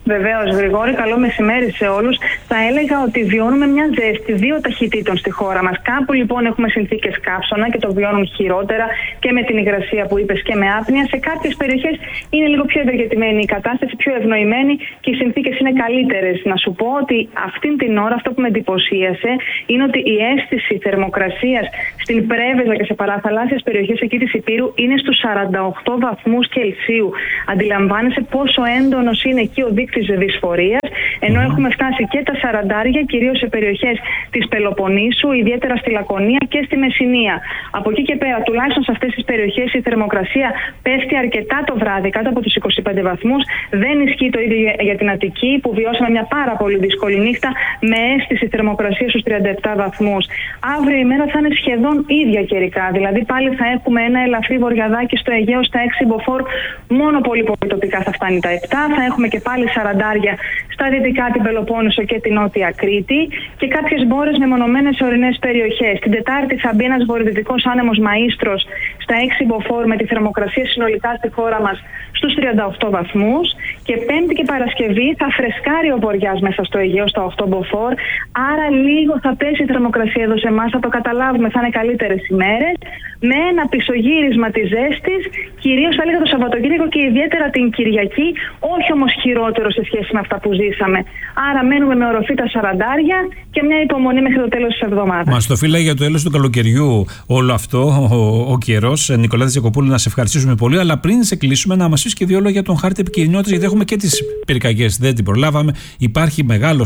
Βεβαίως, Γρηγόρη, καλό μεσημέρι σε όλους. Θα έλεγα ότι βιώνουμε μια ζέστη δύο ταχυτήτων στη χώρα μας. Κάπου λοιπόν έχουμε συνθήκες καύσωνα και το βιώνουν χειρότερα και με την υγρασία που είπες και με άπνοια. Σε κάποιες περιοχές είναι λίγο πιο ευεργετημένη η κατάσταση, πιο ευνοημένη και οι συνθήκες είναι καλύτερες. Να σου πω ότι αυτήν την ώρα αυτό που με εντυπωσίασε είναι ότι η αίσθηση θερμοκρασίας στην Πρέβεζα και σε παραθαλάσσιες περιοχές εκεί της Ηπείρου είναι στους 48 βαθμούς Κελσίου. Αντιλαμβάνεσαι πόσο έντονος είναι εκεί ο δείκτης δυσφορίας, ενώ έχουμε φτάσει και τα 40, κυρίως σε περιοχές της Πελοποννήσου, ιδιαίτερα στη Λακωνία και στη Μεσσηνία. Από εκεί και πέρα, τουλάχιστον σε αυτές τις περιοχές, η θερμοκρασία πέφτει αρκετά το βράδυ, κάτω από τους 25 βαθμούς. Δεν ισχύει το ίδιο για την Αττική, που βιώσαμε μια πάρα πολύ δύσκολη νύχτα με αίσθηση θερμοκρασία στους 37 βαθμούς. Αύριο η μέρα θα είναι σχεδόν ίδια καιρικά, δηλαδή πάλι θα έχουμε ένα ελαφρύ βορειαδάκι στο Αιγαίο, στα 6 μποφόρ, μόνο πολύ τοπικά θα φτάνει τα 7. Θα έχουμε και πάλι 40 στα δυτικά, την Πελοπόννησο και την Νότια Κρήτη και κάποιες μπόρες με μονομένες ορεινές περιοχές. Την Τετάρτη θα μπει ένας βορειοδυτικός άνεμος Μαΐστρος στα 6 μποφόρ με τη θερμοκρασία συνολικά στη χώρα μας στους 38 βαθμούς και Πέμπτη και Παρασκευή θα φρεσκάρει ο βοριάς μέσα στο Αιγαίο στα 8 μποφόρ, άρα λίγο θα πέσει η θερμοκρασία εδώ σε εμάς, θα το καταλάβουμε, θα είναι καλύτερες ημέρες με ένα πισωγύρισμα της ζέστης, κυρίως θα λέγα το Σαββατοκύριακο και ιδιαίτερα την Κυριακή, όχι όμως χειρότερο σε σχέση με αυτά που ζήσαμε. Άρα μένουμε με οροφή τα 40 και μια υπομονή μέχρι το τέλος της εβδομάδας. Μας το φύλαγε για το τέλος του καλοκαιριού όλο αυτό, ο καιρός. Νικολέτα Τζακοπούλου, να σε ευχαριστήσουμε πολύ, αλλά πριν σε κλείσουμε να μας πεις και δύο λόγια για τον χάρτη επικινδυνότητας, γιατί έχουμε και τις πυρκαγιές, δεν την προλάβαμε. Υπάρχει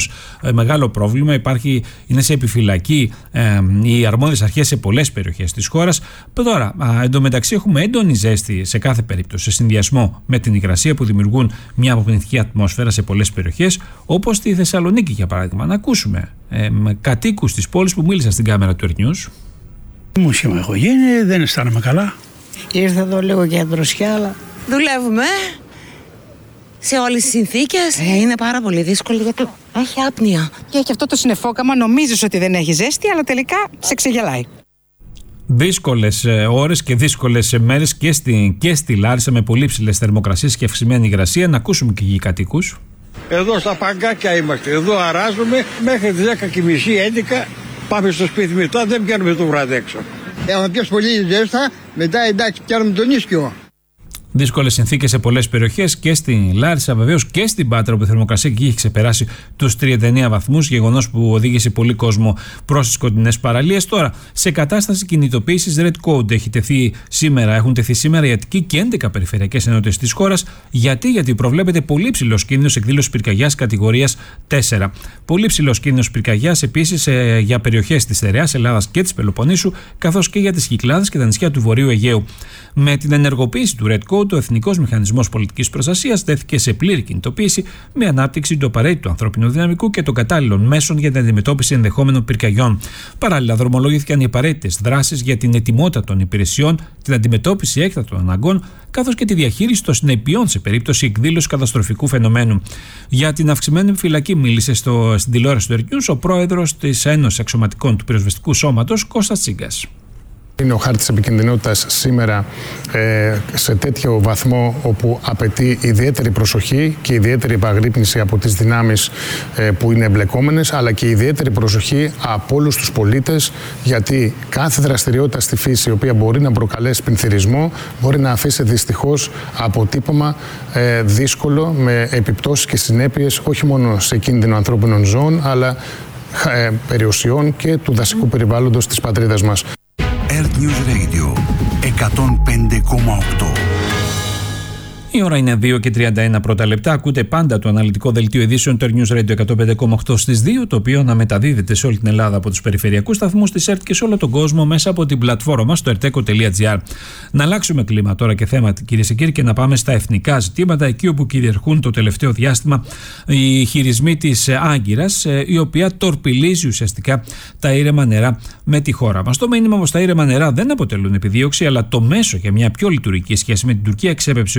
μεγάλο πρόβλημα, είναι σε επιφυλακή οι αρμόδιες αρχές σε πολλές περιοχές της χώρας. Τώρα, εντωμεταξύ έχουμε έντονη ζέστη σε κάθε περίπτωση, σε συνδυασμό με την υγρασία που δημιουργούν μια αποπνητική ατμόσφαιρα σε πολλές περιοχές, όπως στη Θεσσαλονίκη για παράδειγμα. Να ακούσουμε κατοίκους της πόλης που μίλησαν στην κάμερα του Earth News. Μουσιμα έχω γίνει, δεν αισθάνομαι καλά. Ήρθα εδώ λίγο για δροσιά, αλλά δουλεύουμε σε όλες τις συνθήκες. Είναι πάρα πολύ δύσκολο γιατί έχει άπνοια. Και έχει αυτό το συννεφόκαμα, νομίζεις ότι δεν έχει ζέστη, αλλά τελικά σε ξεγελάει. Δύσκολες ώρες και δύσκολες μέρες και στη Λάρισα με πολύ ψηλές θερμοκρασίες και αυξημένη υγρασία. Να ακούσουμε και οι κατοίκους. Εδώ στα παγκάκια είμαστε. Εδώ αράζουμε μέχρι τις 10:30, 11 πάμε στο σπίτι μετά, δεν πιάνουμε το βράδυ έξω. Έχουμε πιάσει πολύ ζέστα, μετά εντάξει πιάνουμε τον ίσκιο. Δύσκολες συνθήκες σε πολλές περιοχές και στην Λάρισα, βεβαίως και στην Πάτρα, που η θερμοκρασία εκεί έχει ξεπεράσει τους 39 βαθμούς, γεγονός που οδήγησε πολύ κόσμο προς τις κοντινές παραλίες. Τώρα, σε κατάσταση κινητοποίησης Red Code έχουν τεθεί σήμερα η Αττική και 11 περιφερειακές ενότητες της χώρας. Γιατί προβλέπεται πολύ ψηλός κίνδυνος εκδήλωσης πυρκαγιάς κατηγορίας 4. Πολύ ψηλός κίνδυνος πυρκαγιάς επίσης για περιοχές της Στερεάς Ελλάδας και της Πελοποννήσου, καθώς και για τις Κυκλάδες και τα νησιά του Βορείου Αιγαίου. Με την ενεργοποίηση του Red Code, ο Εθνικός Μηχανισμός Πολιτικής Προστασίας τέθηκε σε πλήρη κινητοποίηση με ανάπτυξη του απαραίτητου ανθρώπινου δυναμικού και των κατάλληλων μέσων για την αντιμετώπιση ενδεχόμενων πυρκαγιών. Παράλληλα, δρομολογήθηκαν οι απαραίτητες δράσεις για την ετοιμότητα των υπηρεσιών, την αντιμετώπιση έκτακτων αναγκών, καθώς και τη διαχείριση των συνεπειών σε περίπτωση εκδήλωσης καταστροφικού φαινομένου. Για την αυξημένη επιφυλακή μίλησε στην τηλεόραση του Earth News ο πρόεδρος της Ένωσης Αξιωματικών του Πυροσβεστικού Σώματος, Κώστας Τσίγκας. Είναι ο χάρτης επικινδυνότητας σήμερα σε τέτοιο βαθμό όπου απαιτεί ιδιαίτερη προσοχή και ιδιαίτερη επαγρύπνηση από τις δυνάμεις που είναι εμπλεκόμενες, αλλά και ιδιαίτερη προσοχή από όλους τους πολίτες, γιατί κάθε δραστηριότητα στη φύση η οποία μπορεί να προκαλέσει πληθυρισμό μπορεί να αφήσει δυστυχώς αποτύπωμα δύσκολο με επιπτώσεις και συνέπειες όχι μόνο σε κίνδυνο ανθρώπινων ζώων, αλλά περιουσιών και του δασικού περιβάλλοντος της πατρίδας μας. Earth News Radio 105,8. Η ώρα είναι 2 και 31 πρώτα λεπτά. Ακούτε πάντα το αναλυτικό δελτίο ειδήσεων του Earth News Radio 105,8 στις 2, το οποίο αναμεταδίδεται σε όλη την Ελλάδα από τους περιφερειακούς σταθμούς της ΕΡΤ και σε όλο τον κόσμο μέσα από την πλατφόρμα μας στο erteco.gr. Να αλλάξουμε κλίμα τώρα και θέμα, κυρίες και κύριοι, και να πάμε στα εθνικά ζητήματα, εκεί όπου κυριαρχούν το τελευταίο διάστημα οι χειρισμοί της Άγκυρας, η οποία τορπιλίζει ουσιαστικά τα ήρεμα νερά με τη χώρα μας. Το μήνυμα όμως, τα ήρεμα νερά δεν αποτελούν επιδίωξη, αλλά το μέσο για μια πιο λειτουργική σχέση με την Τουρκία, εξέπεψε ο Υπουργός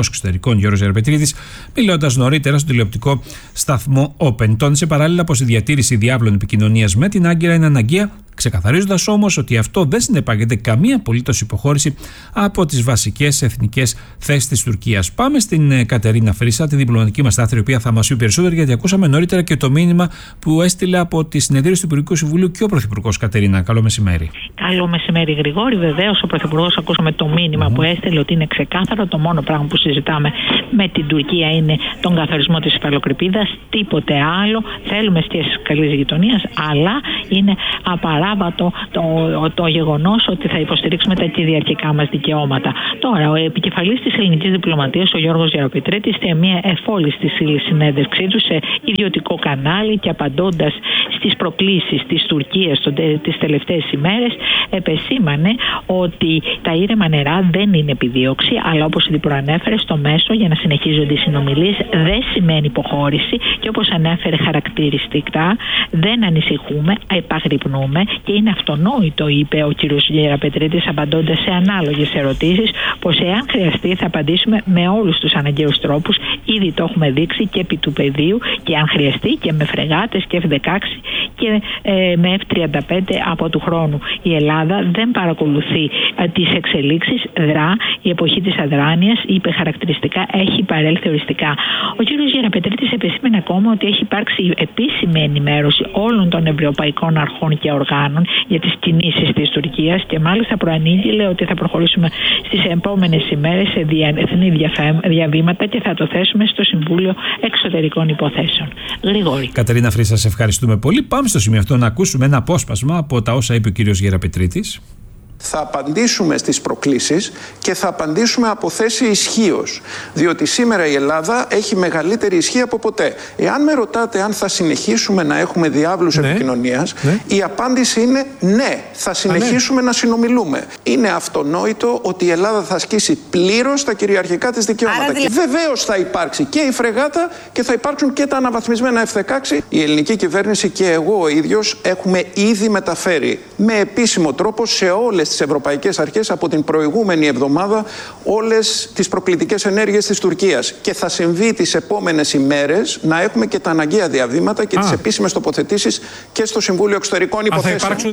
Υπουργός Εξωτερικών Γιώργος Γεραπετρίτης, μιλώντας νωρίτερα στον τηλεοπτικό σταθμό Open. Τόνισε παράλληλα πως η διατήρηση διάβλων επικοινωνίας με την Άγκυρα είναι αναγκαία, ξεκαθαρίζοντας όμως ότι αυτό δεν συνεπάγεται καμία απολύτως υποχώρηση από τις βασικές εθνικές θέσεις της Τουρκίας. Πάμε στην Κατερίνα Φρύσα, τη διπλωματική μας στάθμη, η οποία θα μας πει περισσότερο, γιατί ακούσαμε νωρίτερα και το μήνυμα που έστειλε από τη συνεδρίαση του Υπουργικού Συμβουλίου και ο Πρωθυπουργός. Κατερίνα, καλό μεσημέρι. Καλό μεσημέρι, Γρηγόρη. Βεβαίως, ο Πρωθυπουργός, ακούσαμε το μήνυμα που έστειλε, ότι είναι ξεκάθαρο. Το μόνο πράγμα που συζητάμε με την Τουρκία είναι τον καθαρισμό της υφαλοκρηπίδας. Τίποτε άλλο. Θέλουμε σχέσεις καλής γειτονίας, αλλά είναι απαράβατο το γεγονός ότι θα υποστηρίξουμε τα κυριαρχικά μας δικαιώματα. Τώρα, ο επικεφαλής της ελληνικής διπλωματίας, ο Γιώργος Γεραπετρίτης, σε μια εφόλιστη συνέντευξή του σε ιδιωτικό κανάλι και απαντώντας στις προκλήσεις της Τουρκίας τις τελευταίες ημέρες, επεσήμανε ότι τα ήρεμα νερά δεν είναι επιδίωξη, αλλά όπως ήδη προανέφερε, στο μέσο για να συνεχίζονται οι συνομιλίες δεν σημαίνει υποχώρηση, και όπως ανέφερε χαρακτηριστικά, δεν ανησυχούμε, επαγρυπνούμε, και είναι αυτονόητο, είπε ο κ. Γεραπετρίτης απαντώντας σε ανάλογες ερωτήσεις, πως εάν χρειαστεί θα απαντήσουμε με όλους τους αναγκαίους τρόπους. Ήδη το έχουμε δείξει και επί του πεδίου, και αν χρειαστεί και με φρεγάτες και F-16 και με F-35 από του χρόνου. Η Ελλάδα δεν παρακολουθεί τις εξελίξεις, δρά. Η εποχή της αδράνειας, είπε χαρακτηριστικά, έχει παρέλθει οριστικά. Ο κ. Γεραπετρίτης επεσήμενε ακόμα ότι έχει υπάρξει επίσημη ενημέρωση όλων των ευρωπαϊκών αρχών και οργάνων για τις κινήσεις της Τουρκίας, και μάλιστα προανήγγειλε ότι θα προχωρήσουμε στις επόμενες ημέρες σε διεθνή διαβήματα και θα το θέσουμε στο Συμβούλιο Εξωτερικών Υποθέσεων. Γρηγόρη. Κατερίνα Φρύσα, σε ευχαριστούμε πολύ. Πάμε στο σημείο αυτό να ακούσουμε ένα απόσπασμα από τα όσα είπε ο κύριος Γεραπετρίτης. Θα απαντήσουμε στις προκλήσεις και θα απαντήσουμε από θέση ισχύως. Διότι σήμερα η Ελλάδα έχει μεγαλύτερη ισχύ από ποτέ. Εάν με ρωτάτε αν θα συνεχίσουμε να έχουμε διάβλους επικοινωνίας, η απάντηση είναι ναι, θα συνεχίσουμε να συνομιλούμε. Είναι αυτονόητο ότι η Ελλάδα θα ασκήσει πλήρως τα κυριαρχικά της δικαιώματα. Βεβαίως θα υπάρξει και η φρεγάτα και θα υπάρξουν και τα αναβαθμισμένα F-16. Η ελληνική κυβέρνηση και εγώ ο ίδιος έχουμε ήδη μεταφέρει με επίσημο τρόπο σε όλες τις ευρωπαϊκές αρχές από την προηγούμενη εβδομάδα όλες τις προκλητικές ενέργειες της Τουρκίας, και θα συμβεί τις επόμενες ημέρες να έχουμε και τα αναγκαία διαβήματα και τις επίσημες τοποθετήσεις και στο Συμβούλιο Εξωτερικών Υποθέσεων.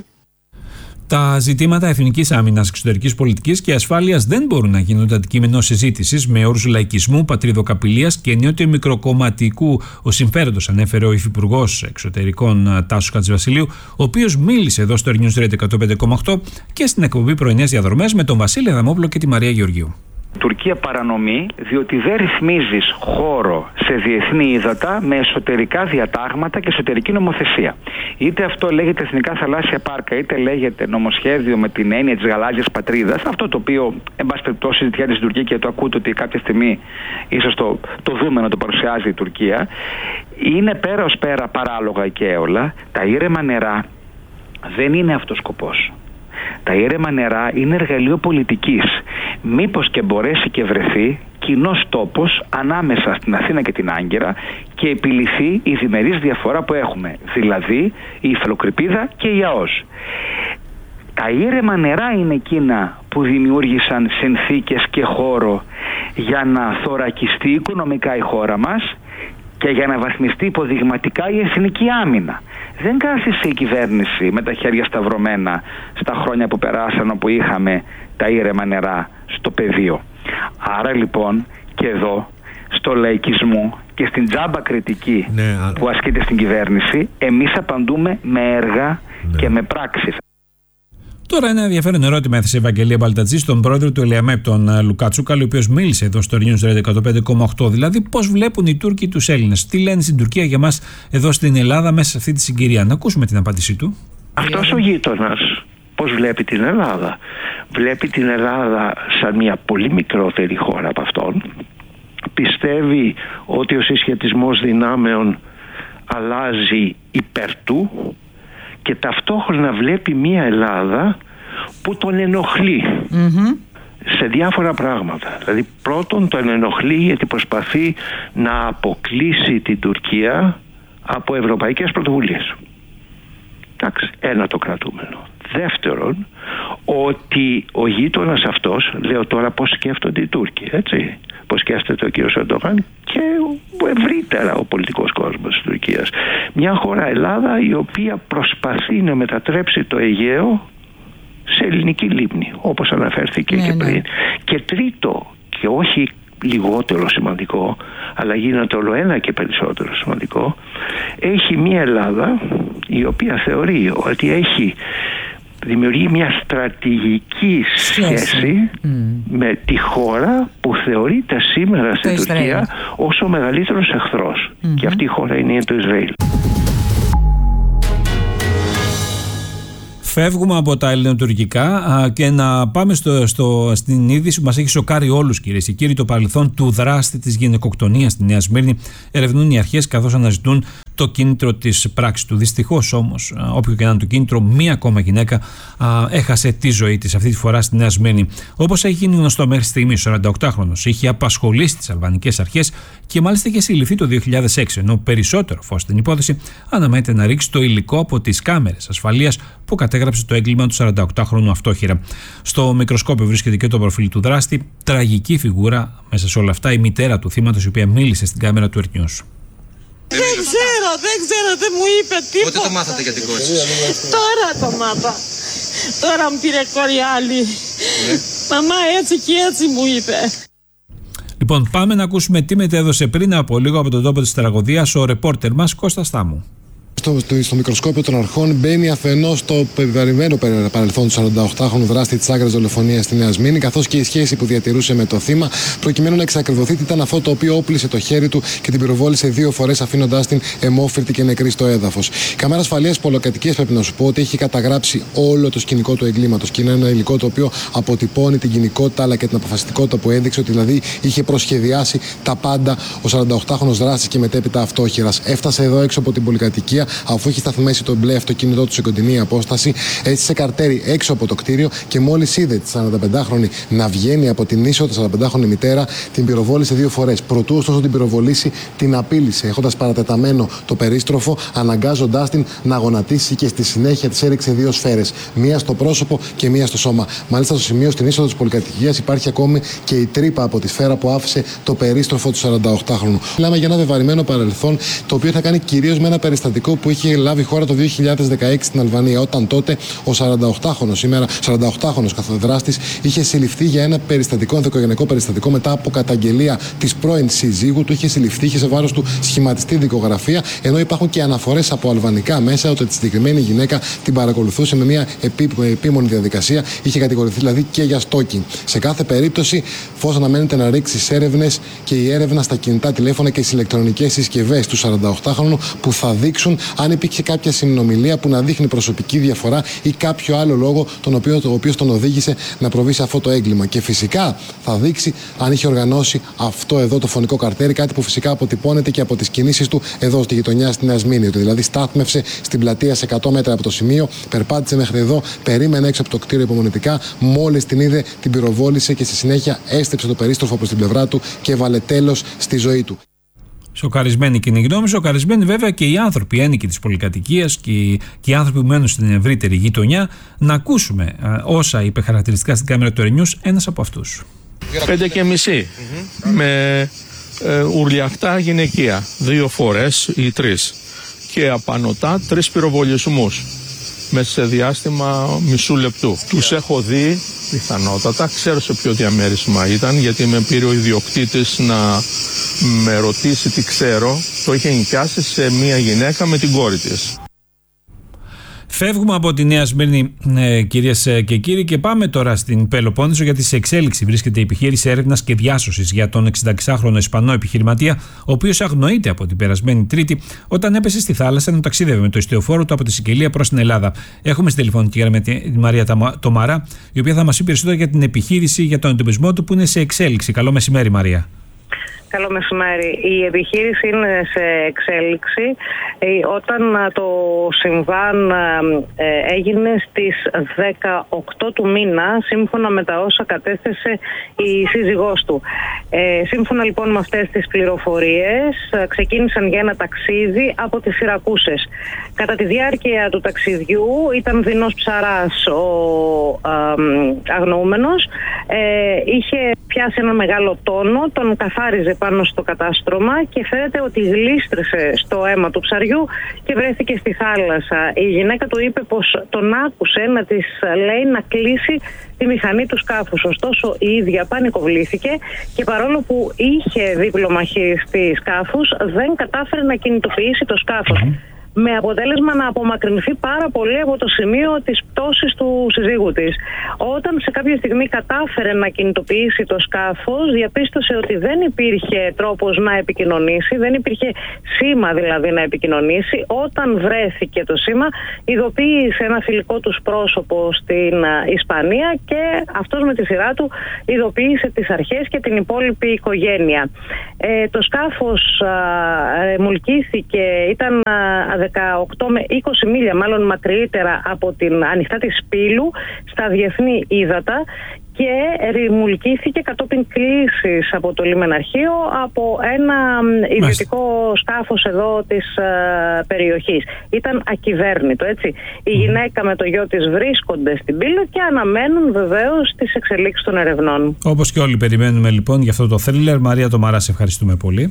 Τα ζητήματα εθνικής άμυνας, εξωτερικής πολιτικής και ασφάλειας δεν μπορούν να γίνονται αντικείμενο συζήτησης με όρους λαϊκισμού, πατριδοκαπηλείας και ενίοτε μικροκομματικού συμφέροντος, ανέφερε ο Υφυπουργός Εξωτερικών Τάσος Χατζηβασιλείου, ο οποίος μίλησε εδώ στο News Radio 105,8 και στην εκπομπή Πρωινές Διαδρομές με τον Βασίλη Αδαμόπουλο και τη Μαρία Γεωργίου. Τουρκία παρανομεί, διότι δεν ρυθμίζεις χώρο σε διεθνή ύδατα με εσωτερικά διατάγματα και εσωτερική νομοθεσία. Είτε αυτό λέγεται Εθνικά Θαλάσσια Πάρκα, είτε λέγεται νομοσχέδιο με την έννοια της γαλάζιας πατρίδας, αυτό το οποίο, εν πάση περιπτώσει, συζητιάται στην Τουρκία και το ακούτε ότι κάποια στιγμή ίσως το δούμε να το παρουσιάζει η Τουρκία, είναι πέρα ως πέρα παράλογα και έολα. Τα ήρεμα νερά δεν είναι αυτός σκοπός. Τα ήρεμα νερά είναι εργαλείο πολιτικής. Μήπως και μπορέσει και βρεθεί κοινός τόπος ανάμεσα στην Αθήνα και την Άγκυρα και επιληθεί η διμερής διαφορά που έχουμε, δηλαδή η υφαλοκρηπίδα και η ΑΟΣ. Τα ήρεμα νερά είναι εκείνα που δημιούργησαν συνθήκες και χώρο για να θωρακιστεί οικονομικά η χώρα μας και για να βαθμιστεί υποδειγματικά η εθνική άμυνα. Δεν κάθισε η κυβέρνηση με τα χέρια σταυρωμένα στα χρόνια που περάσαν, όπου είχαμε τα ήρεμα νερά στο πεδίο. Άρα λοιπόν και εδώ, στο λαϊκισμό και στην τζάμπα κριτική που ασκείται στην κυβέρνηση, εμείς απαντούμε με έργα και με πράξεις. Τώρα ένα ενδιαφέρον ερώτημα έθεσε η Ευαγγελία Μπαλτατζή στον πρόεδρο του ΕΛΕΑΜΕΠ, τον Λουκά Τσούκαλο, ο οποίος μίλησε εδώ στο News Radio 105,8. Δηλαδή, πώς βλέπουν οι Τούρκοι τους Έλληνες, τι λένε στην Τουρκία για μας εδώ στην Ελλάδα μέσα σε αυτή τη συγκυρία. Να ακούσουμε την απάντησή του. Αυτός ο γείτονας πώς βλέπει την Ελλάδα? Βλέπει την Ελλάδα σαν μια πολύ μικρότερη χώρα από αυτόν. Πιστεύει ότι ο συσχετισμός δυνάμεων αλλάζει υπέρ του και ταυτόχρονα βλέπει μια Ελλάδα που τον ενοχλεί σε διάφορα πράγματα. Δηλαδή πρώτον τον ενοχλεί γιατί προσπαθεί να αποκλείσει την Τουρκία από ευρωπαϊκές πρωτοβουλίες. Εντάξει, ένα το κρατούμενο. Δεύτερον, ότι ο γείτονας αυτός, λέω τώρα πώς σκέφτονται οι Τούρκοι, έτσι, πώς σκέφτεται ο κ. Ερντογάν και ευρύτερα ο πολιτικός κόσμος της Τουρκίας. Μια χώρα, Ελλάδα, η οποία προσπαθεί να μετατρέψει το Αιγαίο σε ελληνική λίμνη, όπως αναφέρθηκε και πριν. Και τρίτο, και όχι λιγότερο σημαντικό, αλλά γίνεται όλο ένα και περισσότερο σημαντικό, έχει μια Ελλάδα η οποία θεωρεί ότι δημιουργεί μια στρατηγική σχέση με τη χώρα που θεωρείται σήμερα στην Τουρκία ως ο μεγαλύτερος εχθρός. Και αυτή η χώρα είναι το Ισραήλ. Φεύγουμε από τα ελληνοτουρκικά και να πάμε στην είδηση που μας έχει σοκάρει όλους, κυρίες και κύριοι. Το παρελθόν του δράστη της γυναικοκτονίας στη Νέα Σμύρνη ερευνούν οι αρχές, καθώς αναζητούν το κίνητρο της πράξης του. Δυστυχώς όμως, όποιο και να είναι το κίνητρο, μία ακόμα γυναίκα έχασε τη ζωή της, αυτή τη φορά στη Νέα Σμύρνη. Όπως έχει γίνει γνωστό μέχρι στιγμής, ο 48χρονος είχε απασχολήσει τις αλβανικές αρχές και μάλιστα είχε συλληφθεί το 2006, ενώ περισσότερο φως στην υπόθεση αναμένεται να ρίξει το υλικό από τις κάμερες ασφαλείας που κατέγραψε το έγκλημα του 48χρονου αυτόχειρα. Στο μικροσκόπιο βρίσκεται και το προφίλ του δράστη. Τραγική φιγούρα μέσα σε όλα αυτά, η μητέρα του θύματος, η οποία μίλησε στην κάμερα του Earth News. Δεν ξέρω, δεν μου είπε τίποτα. Πότε το μάθατε για την κόρη σας? Τώρα το μάθα. Τώρα μου πήρε κόρη άλλη. Μαμά έτσι και έτσι μου είπε. Λοιπόν, πάμε να ακούσουμε τι μετέδωσε πριν από λίγο από τον τόπο της τραγωδίας ο ρεπόρτερ μας Κώστας Στάμου. Στο μικροσκόπιο των αρχών μπαίνει αφενός το περιβαλλημένο παρελθόν του 48χρονου δράστη της άγριας δολοφονίας στη Νέα Σμύρνη, καθώς και η σχέση που διατηρούσε με το θύμα, προκειμένου να εξακριβωθεί τι ήταν αυτό το οποίο όπλησε το χέρι του και την πυροβόλησε 2 φορές, αφήνοντάς την αιμόφυρτη και νεκρή στο έδαφος. Η κάμερα ασφαλείας πολυκατοικίας, πρέπει να σου πω, ότι έχει καταγράψει όλο το σκηνικό του εγκλήματος και είναι ένα υλικό το οποίο αποτυπώνει την κοινικότητα αλλά και την αποφασιστικότητα που έδειξε, ότι δηλαδή είχε προσχεδιάσει τα πάντα ο 48χρονος δράστης και μετέπειτα αυτόχειρας. Έφτασε εδώ έξω από την πολυκατοικία, αφού έχει σταθμίσει το μπλε αυτοκίνητό του σε κοντινή απόσταση, έστησε καρτέρι έξω από το κτίριο και μόλις είδε τη 45χρονη να βγαίνει από την ίσο, τη 45χρονη μητέρα, την πυροβόλησε 2 φορές. Προτού ωστόσο την πυροβολήσει, την απείλησε, έχοντας παρατεταμένο το περίστροφο, αναγκάζοντάς την να γονατίσει και στη συνέχεια της έριξε 2 σφαίρες. Μία στο πρόσωπο και μία στο σώμα. Μάλιστα, στο σημείο στην είσοδο της πολυκατοικίας υπάρχει ακόμη και η τρύπα από τη σφαίρα που άφησε το περίστροφο του 48χρονου. Μιλάμε για ένα βεβαρημένο παρελθόν, το οποίο θα κάνει κυρίως με ένα περιστατικό που είχε λάβει χώρα το 2016 στην Αλβανία, όταν τότε ο 48χρονος καθοδράστης είχε συλληφθεί για ένα περιστατικό, ενδοοικογενειακό περιστατικό, μετά από καταγγελία της πρώην σύζυγου του. Είχε συλληφθεί, είχε σε βάρος του σχηματιστεί δικογραφία, ενώ υπάρχουν και αναφορές από αλβανικά μέσα ότι τη συγκεκριμένη γυναίκα την παρακολουθούσε με μια επίμονη διαδικασία, είχε κατηγορηθεί δηλαδή και για stalking. Σε κάθε περίπτωση, φως αναμένεται να ρίξει έρευνες και η έρευνα στα κινητά τηλέφωνα και στις ηλεκτρονικές συσκευές του 48χρονου που θα δείξουν αν υπήρχε κάποια συνομιλία που να δείχνει προσωπική διαφορά ή κάποιο άλλο λόγο ο οποίος τον οδήγησε να προβεί σε αυτό το έγκλημα. Και φυσικά θα δείξει αν είχε οργανώσει αυτό εδώ το φωνικό καρτέρι, κάτι που φυσικά αποτυπώνεται και από τις κινήσεις του εδώ στη γειτονιά στη Νέα Σμύρνη. Δηλαδή στάθμευσε στην πλατεία σε 100 μέτρα από το σημείο, περπάτησε μέχρι εδώ, περίμενε έξω από το κτίριο υπομονετικά, μόλις την είδε, την πυροβόλησε και στη συνέχεια έστρεψε το περίστροφο προς την πλευρά του και έβαλε τέλος στη ζωή του. Σοκαρισμένη κοινή γνώμη, σοκαρισμένοι βέβαια και οι άνθρωποι ένοικοι της πολυκατοικίας και οι άνθρωποι που μένουν στην ευρύτερη γειτονιά. Να ακούσουμε όσα είπε χαρακτηριστικά στην κάμερα του Earth News ένας από αυτούς. 5.30 με ουρλιαχτά γυναικεία, 2 φορές ή 3 και απανωτά 3 πυροβολισμούς μέσα σε διάστημα μισού λεπτού. Τους έχω δει πιθανότατα, ξέρω σε ποιο διαμέρισμα ήταν, γιατί με πήρε ο ιδιοκτήτης να με ρωτήσει τι ξέρω. Το είχε νοικιάσει σε μία γυναίκα με την κόρη της. Φεύγουμε από τη Νέα Σμύρνη, κυρίες και κύριοι, και πάμε τώρα στην Πελοπόννησο, γιατί σε εξέλιξη βρίσκεται η επιχείρηση έρευνας και διάσωσης για τον 66χρονο Ισπανό επιχειρηματία, ο οποίος αγνοείται από την περασμένη Τρίτη όταν έπεσε στη θάλασσα ενώ ταξίδευε με το ιστιοφόρο του από τη Σικελία προς την Ελλάδα. Έχουμε στη τηλεφωνική γραμμή τη Μαρία Τομαρά, η οποία θα μας πει περισσότερα για την επιχείρηση, για τον εντοπισμό του που είναι σε εξέλιξη. Καλό μεσημέρι, Μαρία. Καλό μεσημέρι. Η επιχείρηση είναι σε εξέλιξη. Όταν το συμβάν έγινε στις 18 του μήνα, σύμφωνα με τα όσα κατέθεσε η σύζυγός του. Σύμφωνα λοιπόν με αυτές τις πληροφορίες, ξεκίνησαν για ένα ταξίδι από τις Σιρακούσες. Κατά τη διάρκεια του ταξιδιού ήταν δεινός ψαράς ο αγνοούμενος. Είχε πιάσει ένα μεγάλο τόνο, τον καθάριζε πάνω στο κατάστρωμα και φαίνεται ότι γλίστρησε στο αίμα του ψαριού και βρέθηκε στη θάλασσα. Η γυναίκα του είπε πως τον άκουσε να της λέει να κλείσει τη μηχανή του σκάφους. Ωστόσο η ίδια πανικοβλήθηκε και παρόλο που είχε δίπλωμα χειριστή σκάφους, δεν κατάφερε να κινητοποιήσει το σκάφος. Με αποτέλεσμα να απομακρυνθεί πάρα πολύ από το σημείο της πτώσης του συζύγου της. Όταν σε κάποια στιγμή κατάφερε να κινητοποιήσει το σκάφος, διαπίστωσε ότι δεν υπήρχε τρόπος να επικοινωνήσει, δεν υπήρχε σήμα δηλαδή να επικοινωνήσει. Όταν βρέθηκε το σήμα, ειδοποίησε ένα φιλικό τους πρόσωπο στην Ισπανία και αυτός με τη σειρά του ειδοποίησε τις αρχές και την υπόλοιπη οικογένεια. Το σκάφος μουλκήθηκε, ήταν 18 με 20 μίλια μάλλον μακρύτερα από την ανοιχτά της Πύλου στα διεθνή ύδατα και ρημουλκήθηκε κατόπιν κλήσης από το λιμεναρχείο από ένα ιδιωτικό σκάφος εδώ της περιοχής. Ήταν ακυβέρνητο, έτσι. Η γυναίκα με το γιο της βρίσκονται στην Πύλο και αναμένουν βεβαίως τις εξελίξεις των ερευνών. Όπως και όλοι περιμένουμε λοιπόν για αυτό το θρίλερ. Μαρία Τομαρά, σε ευχαριστούμε πολύ.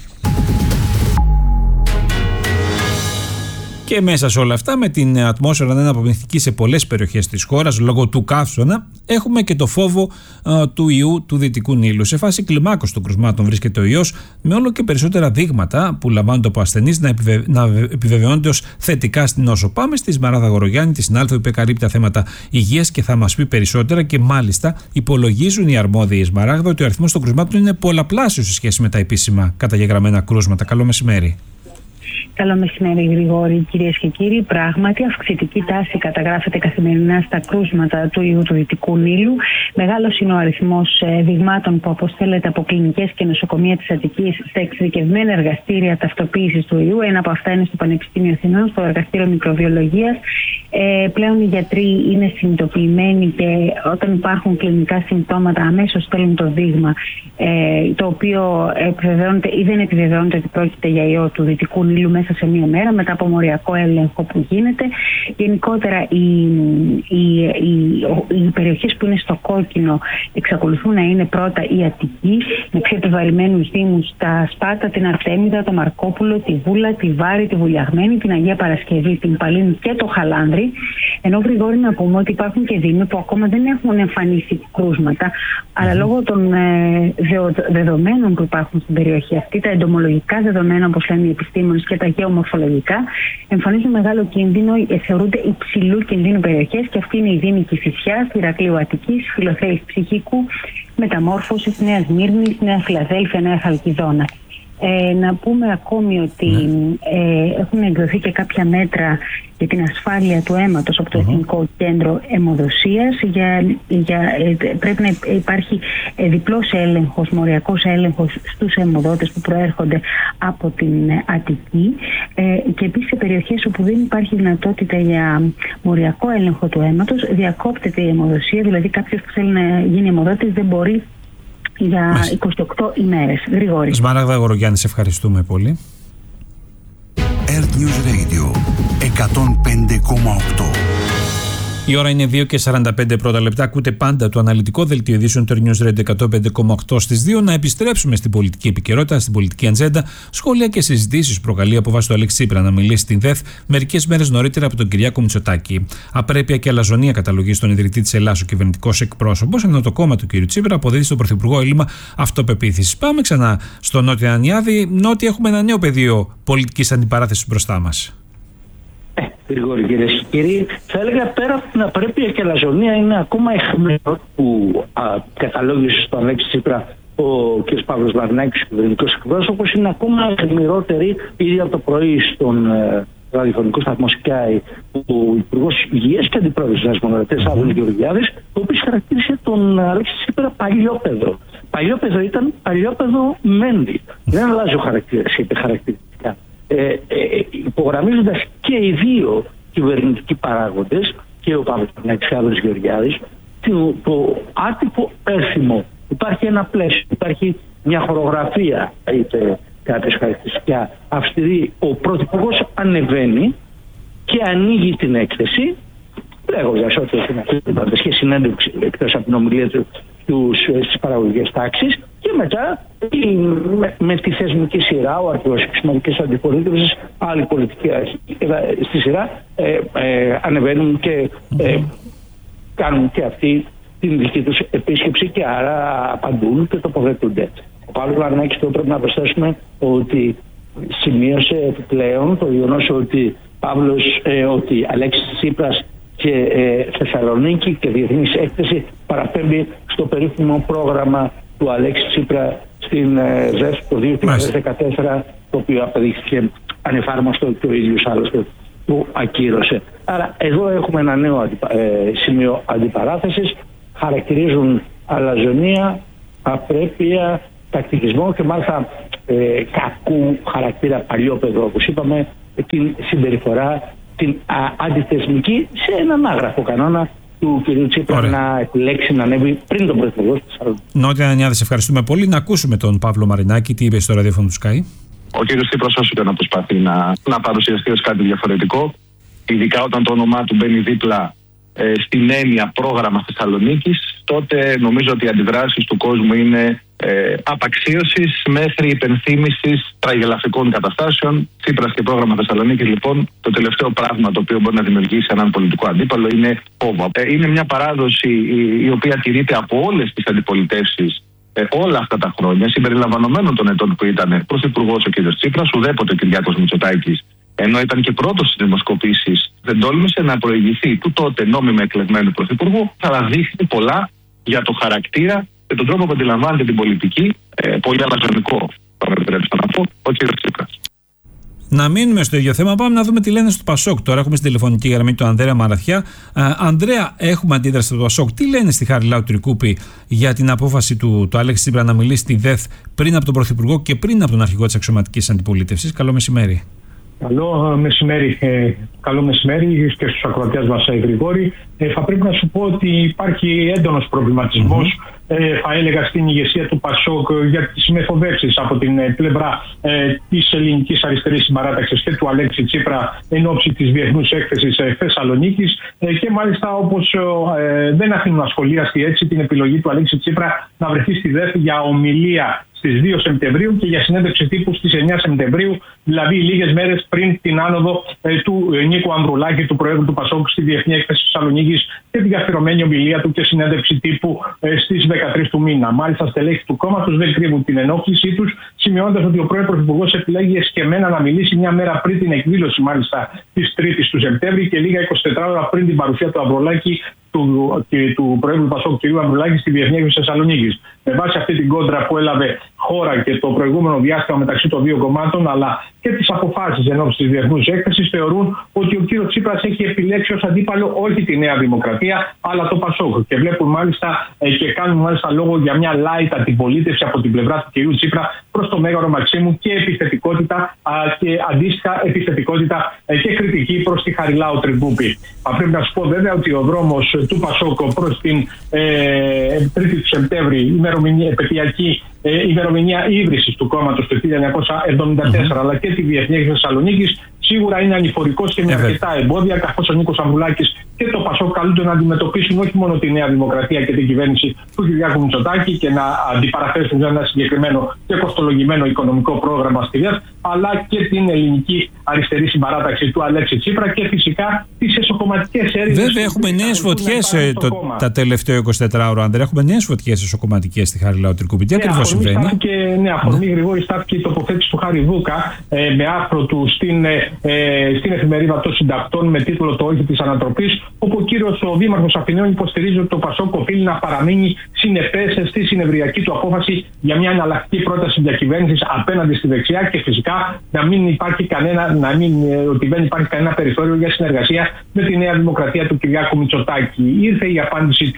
Και μέσα σε όλα αυτά, με την ατμόσφαιρα να είναι απομυθική σε πολλές περιοχές της χώρας λόγω του καύσωνα, έχουμε και το φόβο του ιού του Δυτικού Νείλου. Σε φάση κλιμάκωσης των κρουσμάτων βρίσκεται ο ιός, με όλο και περισσότερα δείγματα που λαμβάνονται από ασθενείς να επιβεβαιώνονται ως θετικά στην νόσο. Πάμε στη Σμαράγδα Γορογιάννη, τη συνάδελφο που καλύπτει τα θέματα υγείας και θα μας πει περισσότερα. Και μάλιστα υπολογίζουν οι αρμόδιοι Σμαράγδα ότι ο αριθμός των κρουσμάτων είναι πολλαπλάσιος σε σχέση με τα επίσημα καταγεγραμμένα κρούσματα. Καλό μεσημέρι. Καλό μεσημέρι, Γρηγόρη. Κυρίες και κύριοι, πράγματι αυξητική τάση καταγράφεται καθημερινά στα κρούσματα του ιού του Δυτικού Νείλου. Μεγάλος είναι ο αριθμός δειγμάτων που αποστέλλεται από κλινικές και νοσοκομεία της Αττικής στα εξειδικευμένα εργαστήρια ταυτοποίησης του ιού. Ένα από αυτά είναι στο Πανεπιστήμιο Αθηνών, στο εργαστήριο μικροβιολογίας. Πλέον οι γιατροί είναι συνειδητοποιημένοι και όταν υπάρχουν κλινικά συμπτώματα αμέσως στέλνουν το δείγμα, το οποίο επιβεβαιώνεται ή δεν επιβεβαιώνεται ότι πρόκειται για ιό του Δυτικού Νείλου μέσα σε μία μέρα μετά από μοριακό έλεγχο που γίνεται. Γενικότερα οι περιοχές που είναι στο κόκκινο εξακολουθούν να είναι πρώτα η Αττική, με πιο επιβαρημένους δήμους, τα Σπάτα, την Αρτέμιδα, το Μαρκόπουλο, τη Βούλα, τη Βάρη, τη Βουλιαγμένη, την Αγία Παρασκευή, την Παλίνη και το Χαλάνδρη. Ενώ γρήγορα να πούμε ότι υπάρχουν και δήμοι που ακόμα δεν έχουν εμφανίσει κρούσματα, αλλά λόγω των δεδομένων που υπάρχουν στην περιοχή αυτή, τα εντομολογικά δεδομένα, όπως λένε οι επιστήμονες, και τα γεωμορφολογικά, εμφανίζουν μεγάλο κίνδυνο, θεωρούνται υψηλού κινδύνου περιοχές, και αυτή είναι η δήμη Κηφισιάς, Ηρακλείου Αττικής, Φιλοθέης Ψυχικού, Μεταμόρφωσης, Νέας Μύρνης, Νέα Φιλαδέλφια, Νέα Χαλκιδόνα. Να πούμε ακόμη ότι έχουν εκδοθεί και κάποια μέτρα για την ασφάλεια του αίματος από το Εθνικό Κέντρο Αιμοδοσίας. Πρέπει να υπάρχει διπλός έλεγχος, μοριακός έλεγχος στους αιμοδότες που προέρχονται από την Αττική, και επίσης σε περιοχές όπου δεν υπάρχει δυνατότητα για μοριακό έλεγχο του αίματος διακόπτεται η αιμοδοσία, δηλαδή κάποιος που θέλει να γίνει αιμοδότης δεν μπορεί για 28 ημέρες. Γρηγόρη. Σμαράγδα Γορογιάννη, σε ευχαριστούμε πολύ. Earth News Radio 105,8. Η ώρα είναι 2 και 45 πρώτα λεπτά. Ακούτε πάντα το αναλυτικό δελτίο ειδήσεων του News Radio 105,8 στις 2. Να επιστρέψουμε στην πολιτική επικαιρότητα, στην πολιτική ατζέντα. Σχόλια και συζητήσεις προκαλεί από βάση του Αλέξη Τσίπρα να μιλήσει στην ΔΕΘ μερικές μέρες νωρίτερα από τον Κυριάκο Μητσοτάκη. Απρέπεια και αλαζονία καταλογεί στον ιδρυτή της Ελλάδας ο κυβερνητικός εκπρόσωπος, ενώ το κόμμα του κ. Τσίπρα αποδίδει στον Πρωθυπουργό έλλειμμα αυτοπεποίθησης. Πάμε ξανά στο Νότιο Ανιάδη. Νότια, έχουμε ένα νέο πεδίο πολιτικής αντιπαράθεσης μπροστά μας. Γρηγόρη, κυρίες και κύριοι, θα έλεγα πέρα από την απρέπεια και αλαζονία, είναι ακόμα αιχμηρό που καταλόγησε στον Αλέξη Τσίπρα ο κ. Παύλος Βαρνάκης, ο κυβερνητικός εκπρόσωπος. Είναι ακόμα αιχμηρότερη ήδη από το πρωί στον ραδιοφωνικό σταθμό Sky ο Υπουργός Υγείας και Αντιπρόεδρος της Δημοκρατίας, Άδωνης Γεωργιάδης, ο οποίος χαρακτήρισε τον Αλέξη Τσίπρα παλιόπαιδο. Παλιόπαιδο ήταν παλιόπαιδο Μέντι. Δεν αλλάζει ο χαρακτήρας, είπε χαρακτηριστικά. Υπογραμμίζοντας και οι δύο κυβερνητικοί παράγοντες, και ο Παύλος Μαρινάκης και ο Άδωνης Γεωργιάδης, το άτυπο έθιμο. Υπάρχει ένα πλαίσιο, υπάρχει μια χορογραφία, είπε κάποιες χαρακτηριστικά αυστηρή. Ο Πρωθυπουργός ανεβαίνει και ανοίγει την έκθεση, λέγοντας ότι στην αρχή συνέντευξη εκτός από την ομιλία του στις παραγωγικές τάξεις, και μετά με τη θεσμική σειρά, ο αρχηγός εξωματικής αντιπολίτευσης, άλλη πολιτική αρχή στη σειρά ανεβαίνουν και κάνουν και αυτοί την δική τους επίσκεψη και άρα απαντούν και τοποθετούνται. Ο Παύλος Μαρινάκης, το πρέπει να προσθέσουμε ότι σημείωσε επιπλέον το γεγονός ότι ότι Αλέξης Τσίπρας και Θεσσαλονίκη και Διεθνής Έκθεση παραπέμπει στο περίφημο πρόγραμμα του Αλέξη Τσίπρα στην ΔΕΣ το 2014, το οποίο απεδείχθηκε ανεφάρμοστο και ο ίδιος άλλωστε το ακύρωσε. Άρα εδώ έχουμε ένα νέο σημείο αντιπαράθεσης. Χαρακτηρίζουν αλαζονία, απρέπεια, τακτικισμό και μάλιστα κακού χαρακτήρα παλιόπαιδο, όπως είπαμε, την συμπεριφορά την αντιθεσμική σε έναν άγραφο κανόνα του κ. Τσίπρα να επιλέξει να ανέβει πριν τον Πρωθυπουργό στη Θεσσαλονίκη. Νότια Ανιάδη, σε ευχαριστούμε πολύ. Να ακούσουμε τον Παύλο Μαρινάκη. Τι είπε στο ραδιόφωνο του Sky. Ο κ. Τσίπρας όσο και να προσπαθεί να παρουσιαστεί ως κάτι διαφορετικό, ειδικά όταν το όνομά του μπαίνει δίπλα στην έννοια πρόγραμμα Θεσσαλονίκης, τότε νομίζω ότι οι αντιδράσεις του κόσμου είναι απαξίωσης μέχρι υπενθύμησης τραγελαφικών καταστάσεων. Τσίπρας και πρόγραμμα Θεσσαλονίκης, λοιπόν, το τελευταίο πράγμα το οποίο μπορεί να δημιουργήσει έναν πολιτικό αντίπαλο είναι φόβο. Είναι μια παράδοση η οποία τηρείται από όλες τις αντιπολιτεύσεις όλα αυτά τα χρόνια, συμπεριλαμβανομένων των ετών που ήταν πρωθυπουργός ο κ. Τσίπρας, ουδέποτε ο Κυριάκος Μητσοτάκης, ενώ ήταν και πρώτος στις δημοσκοπήσεις, δεν τόλμησε να προηγηθεί του τότε νόμιμα εκλεγμένου πρωθυπουργού, αλλά δείχνει πολλά για το χαρακτήρα και τον τρόπο που αντιλαμβάνεται την πολιτική, πολύ αλαζονικό, θα με επιτρέψετε να πω, ο κ. Τσίπρας. Να μείνουμε στο ίδιο θέμα, πάμε να δούμε τι λένε στο Πασόκ. Τώρα έχουμε στη τηλεφωνική γραμμή του Ανδρέα Μαραθιά. Ανδρέα, έχουμε αντίδραση στο Πασόκ. Τι λένε στη Χαριλάου Τρικούπη για την απόφαση του Αλέξη Τσίπρα να μιλήσει στη ΔΕΘ πριν από τον Πρωθυπουργό και πριν από τον αρχηγό της αξιωματικής αντιπολίτευσης? Καλό μεσημέρι. Καλό μεσημέρι και στους ακροατές μας, Γρηγόρη. Θα πρέπει να σου πω ότι υπάρχει έντονος προβληματισμός, θα έλεγα, στην ηγεσία του Πασόκ για τις μεθοδεύσεις από την πλευρά της ελληνικής αριστερής συμπαράταξης και του Αλέξη Τσίπρα εν ώψη της Διεθνούς Έκθεσης Θεσσαλονίκης και μάλιστα όπως δεν αφήνουν ασχολίαστη έτσι την επιλογή του Αλέξη Τσίπρα να βρεθεί στη ΔΕΘ για ομιλία στις 2 Σεπτεμβρίου και για συνέντευξη τύπου στις 9 Σεπτεμβρίου, δηλαδή λίγες μέρες πριν την άνοδο του Νίκου Ανδρουλάκη, του Προέδρου του Πασόκ, στη Διεθνή Έκθεση Θεσσαλονίκης και την αφιερωμένη ομιλία του και συνέντευξη τύπου στις 13 του μήνα. Μάλιστα, στελέχη του κόμματος δεν κρύβουν την ενόχλησή τους, σημειώνοντας ότι ο πρώην Πρωθυπουργός επιλέγει εσκεμμένα να μιλήσει μια μέρα πριν την εκδήλωση, μάλιστα της 3ης του Σεπτέμβρη και λίγα 24 ώρα πριν την παρουσία του Ανδρουλάκη, του Προέδρου του Πασόκ, κ. Ανδρουλάκη, στη Διεθνή Έκθεση Θεσσαλονίκης. Με βάση αυτή την κόντρα που έλαβε χώρα και το προηγούμενο διάστημα μεταξύ των δύο κομμάτων, αλλά και τις αποφάσεις ενώπιση της Διεθνούς Έκθεσης, θεωρούν ότι ο κ. Τσίπρας έχει επιλέξει ως αντίπαλο όχι τη Νέα Δημοκρατία, αλλά το Πασόκ. Και βλέπουν μάλιστα και κάνουν μάλιστα λόγο για μια light αντιπολίτευση από την πλευρά του κ. Τσίπρα προς το Μέγαρο Μαξίμου και επιθετικότητα και αντίστοιχα επιθετικότητα και κριτική προς τη Χαριλάου Τρικούπη. Πρέπει να σου πω βέβαια ότι ο δρόμος του Πασόκ προς την 3η του Σεπτέμβρη, επαιτειακή ημερομηνία ίδρυσης του κόμματος το 1974, αλλά και τη Διεθνή Θεσσαλονίκης, σίγουρα είναι ανηφορικός και με αρκετά εμπόδια, καθώς ο Νίκος Ανδρουλάκης και το Πασόκ καλούνται να αντιμετωπίσουν όχι μόνο τη Νέα Δημοκρατία και την κυβέρνηση του Κυριάκου Μητσοτάκη και να αντιπαραθέσουν ένα συγκεκριμένο και κοστολογημένο οικονομικό πρόγραμμα στη ΔΕΘ, αλλά και την ελληνική αριστερή συμπαράταξη του Αλέξη Τσίπρα και φυσικά τις εσωκομματικές έρευνες. Βέβαια, έχουμε νέες φωτιές τα τελευταία 24 ώρα, Ανδρέα. Έχουμε νέες φωτιές εσωκομματικές στη Χαριλάου Τρικούπη. Τι ακριβώς συμβαίνει? Αφορμή, Γρηγόρη, στάθηκε η τοποθέτηση του Χάρη Βούκα με άρθρο του στην στην εφημερίδα των συντακτών με τίτλο «Το όχι της ανατροπής», όπου ο Δήμαρχος Αθηναίων υποστηρίζει ότι το ΠΑΣΟΚ οφείλει να παραμείνει συνεπές στη συνευριακή του απόφαση για μια εναλλακτική πρόταση διακυβέρνησης απέναντι στη δεξιά και φυσικά ότι δεν υπάρχει κανένα περιθώριο για συνεργασία με τη Νέα Δημοκρατία του Κυριάκου Μητσοτάκη. Ήρθε η απάντηση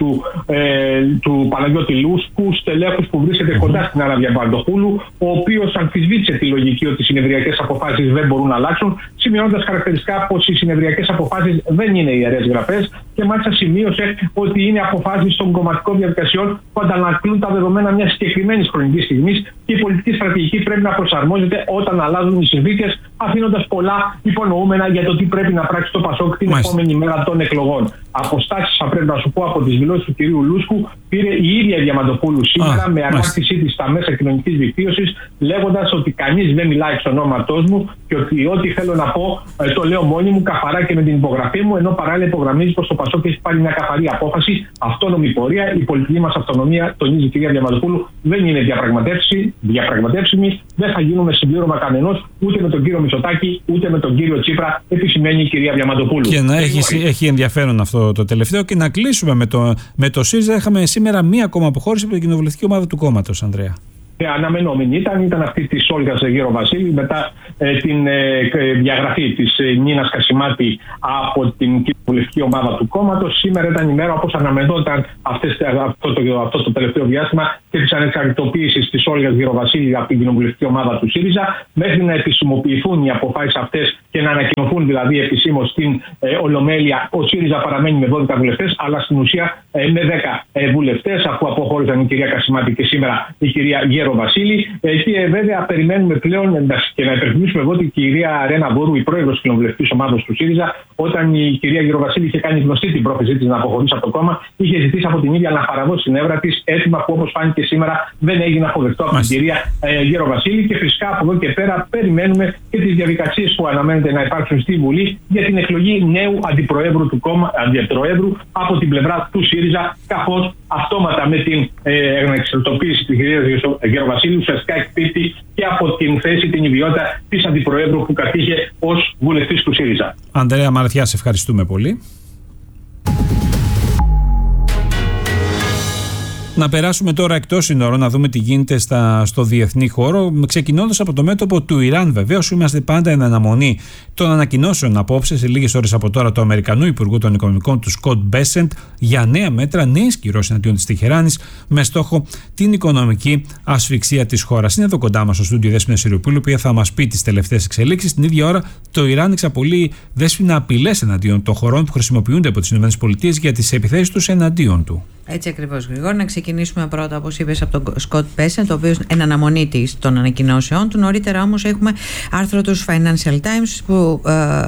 του Παναγιώτη Λούσκου, στελέχους που βρίσκεται κοντά στην Άννα Διαμαντοπούλου, ο οποίος αμφισβήτησε τη λογική ότι οι συνευριακές αποφάσεις δεν μπορούν να αλλάξουν, σημειώνοντας χαρακτηριστικά πως οι συνευριακές αποφάσεις δεν είναι ιερές γραφές και μάλιστα σημείωσε ότι είναι αποφάσεις των κομματικών διαδικασιών που αντανακλούν τα δεδομένα μιας συγκεκριμένης χρονικής στιγμής και η πολιτική στρατηγική πρέπει να προσαρμόζεται όταν αλλάζουν οι συνθήκες, αφήνοντας πολλά υπονοούμενα για το τι πρέπει να πράξει το ΠΑΣΟΚ την επόμενη μέρα των εκλογών. Αποστάσεις, θα πρέπει να σου πω, από τις δηλώσεις του κυρίου Λούσκου πήρε η ίδια Διαμαντοπούλου σήμερα με ανάρτησή της στα μέσα κοινωνικής δικτύωσης, λέγοντας ότι κανείς δεν μιλάει εξ ονόματός μου και ότι ό,τι θέλω να πω το λέω μόνη μου, καθαρά και με την υπογραφή μου, ενώ παράλληλα υπογραμμίζει πως το ΠΑΣΟΚ έχει πάρει μια καθαρή απόφαση, αυτόνομη πορεία. Η πολιτική μας αυτονομία, τονίζει η κυρία Διαμαντοπούλου, δεν είναι διαπραγματεύσιμη, δεν θα γίνουμε συμπλήρωμα κανενός, ούτε με τον κύριο Μητσοτάκη, ούτε με τον κύριο Τσίπρα, επισημαίνει η κυρία Διαμαντοπούλου. Και να έχει ενδιαφέρον αυτό το τελευταίο. Και να κλείσουμε με το ΣΥΡΙΖΑ. Είχαμε σήμερα μία ακόμα αποχώρηση από την κοινοβουλευτική ομάδα του κόμματος, Ανδρέα. Αναμενόμενη ήταν αυτή της Όλγας Γεροβασίλη μετά την διαγραφή της Νίνας Κασιμάτη από την κοινοβουλευτική ομάδα του κόμματος. Σήμερα ήταν η μέρα, όπως αναμενόταν αυτό το τελευταίο διάστημα, και της ανεξαρτητοποίησης της Όλγας Γεροβασίλη από την κοινοβουλευτική ομάδα του ΣΥΡΙΖΑ, μέχρι να επισημοποιηθούν οι αποφάσεις αυτές και να ανακοινωθούν δηλαδή επισήμως στην Ολομέλεια. Ο ΣΥΡΙΖΑ παραμένει με 12 βουλευτές, αλλά στην ουσία με 10 βουλευτές, αφού αποχώρησαν η κυρία Κασιμάτη και σήμερα η κυρία Γεροβασίλη. Και βέβαια περιμένουμε πλέον, και να υπενθυμίσουμε εδώ ότι η κυρία Ρένα Βόρου, η πρόεδρος της κοινοβουλευτικής ομάδας του ΣΥΡΙΖΑ, όταν η κυρία Γεροβασίλη είχε κάνει γνωστή την πρόθεσή της να αποχωρήσει από το κόμμα, είχε ζητήσει από την ίδια να παραδώσει στην έβρα της, έτοιμα που όπως φάνηκε σήμερα δεν έγινε αποδεκτό από την κυρία Γεροβασίλη. Και φυσικά από εδώ και πέρα περιμένουμε και τις διαδικασίες που αναμένεται να υπάρξουν στη Βουλή για την εκλογή νέου αντιπροέδρου του κόμμα, από την πλευρά του ΣΥΡΙΖΑ, καθώς αυτόματα με την εξελτοποίηση της κυρίας Γεροβασίλη ουσιαστικά εκπίπτει και από την θέση, την ιδιότητα της αντιπροέδρου που κατήχε ως βουλευτής του ΣΥΡΙΖΑ. Ανδρέα Μαραθιά, σε ευχαριστούμε πολύ. Να περάσουμε τώρα εκτός συνόρων, να δούμε τι γίνεται στο διεθνή χώρο, ξεκινώντας από το μέτωπο του Ιράν. Βεβαίως, είμαστε πάντα εν αναμονή των ανακοινώσεων απόψε, σε λίγες ώρες από τώρα, του Αμερικανού Υπουργού των Οικονομικών, του Σκοτ Μπέσεντ, για νέα μέτρα, νέες κυρώσεις εναντίον της Τεχεράνης, με στόχο την οικονομική ασφυξία της χώρας. Είναι εδώ κοντά μας στο στούντιο Δέσποινα Σιριοπούλου, που θα μας πει τις τελευταίες εξελίξεις. Την ίδια ώρα, το Ιράν εξαπολύει, Δέσποινα, απειλές εναντίον των χωρών που χρησιμοποιούνται από τις ΗΠΑ για τις επιθέσεις τους εναντίον του. Έτσι ακριβώς, Γρηγόρη. Να ξεκινήσουμε πρώτα, όπως είπες, από τον Σκοτ Μπέσεντ, ο οποίος εν αναμονή των ανακοινώσεων του. Νωρίτερα όμως έχουμε άρθρο του Financial Times που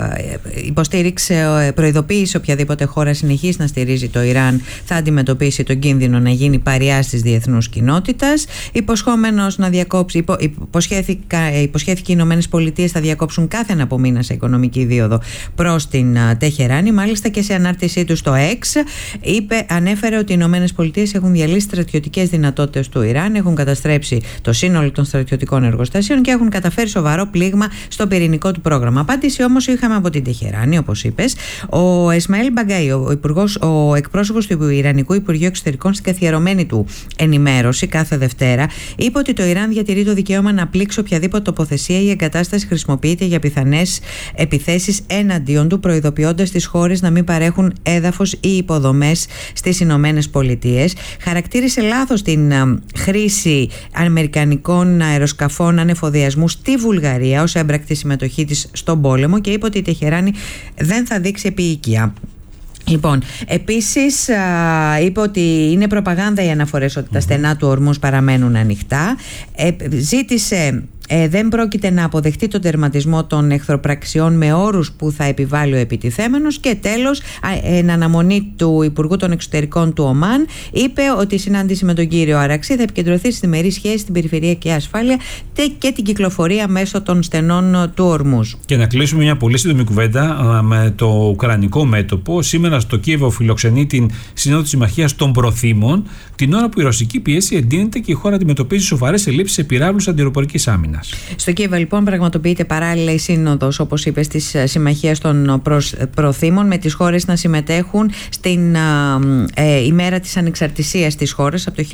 προειδοποίησε οποιαδήποτε χώρα συνεχίσει να στηρίζει το Ιράν θα αντιμετωπίσει τον κίνδυνο να γίνει παριάς της διεθνούς κοινότητας. Υποσχόμενος να διακόψει, υποσχέθηκε οι Ηνωμένες Πολιτείες θα διακόψουν κάθε αναπομείνα σε οικονομική δίωδο προς την Τεχεράνη. Μάλιστα και σε ανάρτησή του στο X ανέφερε ότι οι Ηνωμένες Πολιτείες έχουν διαλύσει στρατιωτικές δυνατότητες του Ιράν, έχουν καταστρέψει το σύνολο των στρατιωτικών εργοστασίων και έχουν καταφέρει σοβαρό πλήγμα στο πυρηνικό του πρόγραμμα. Απάντηση όμως είχαμε από την Τεχεράνη, όπως είπες. Ο Ισμαήλ Μπαγκάι, ο εκπρόσωπος του Ιρανικού Υπουργείου Εξωτερικών, στην καθιερωμένη του ενημέρωση κάθε Δευτέρα, είπε ότι το Ιράν διατηρεί το δικαίωμα να πλήξει οποιαδήποτε τοποθεσία ή εγκατάσταση χρησιμοποιείται για πιθανές επιθέσεις εναντίον του, προειδοποιώντας τις χώρες να μην παρέχουν έδαφος ή υποδομές στις Ηνωμένες Πολιτείες. Χαρακτήρισε λάθος την χρήση αμερικανικών αεροσκαφών ανεφοδιασμού στη Βουλγαρία ως έμπρακτη συμμετοχή της στον πόλεμο και είπε ότι η Τεχεράνη δεν θα δείξει επίοικια. Λοιπόν, επίσης είπε ότι είναι προπαγάνδα οι αναφορές ότι τα στενά του ορμούς παραμένουν ανοιχτά. Ζήτησε δεν πρόκειται να αποδεχτεί τον τερματισμό των εχθροπραξιών με όρους που θα επιβάλλει ο επιτιθέμενος. Και τέλος, εν αναμονή του Υπουργού των Εξωτερικών του Ομάν, είπε ότι η συνάντηση με τον κύριο Αραξί θα επικεντρωθεί στη διμερή σχέση, την περιφερειακή ασφάλεια και την κυκλοφορία μέσω των στενών του ορμούς. Και να κλείσουμε μια πολύ σύντομη κουβέντα με το ουκρανικό μέτωπο. Σήμερα στο Κίεβο φιλοξενεί την Συνόδο της Συμμαχίας των Προθήμων, την ώρα που η ρωσική πίεση εντείνεται και η χώρα αντιμετωπίζει σοβαρές ελλείψεις σε πυράβλους αντιαεροπορικής άμυνας. Ουκρανίας. Στο Κίεβο, λοιπόν, πραγματοποιείται παράλληλα η σύνοδος, όπως είπες, της Συμμαχίας των Προθήμων, με τις χώρες να συμμετέχουν στην ημέρα της ανεξαρτησίας της χώρας από το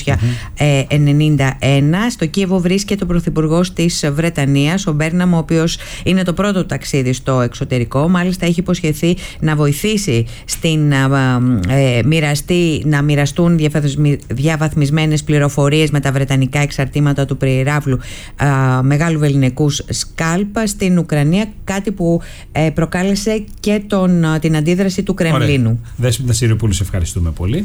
1991. Στο Κίεβο βρίσκεται ο Πρωθυπουργός της Βρετανίας, ο Μπέρναμ, ο οποίος είναι το πρώτο ταξίδι στο εξωτερικό. Μάλιστα έχει υποσχεθεί να βοηθήσει να μοιραστούν διαβαθμισμένες πληροφορίες με τα βρετανικά εξαρτήματα του πυράβλου μεγάλου βεληνικούς Σκάλπα στην Ουκρανία, κάτι που προκάλεσε και την αντίδραση του Κρεμλίνου. Δέσποινα Σιριοπούλου, σε ευχαριστούμε πολύ.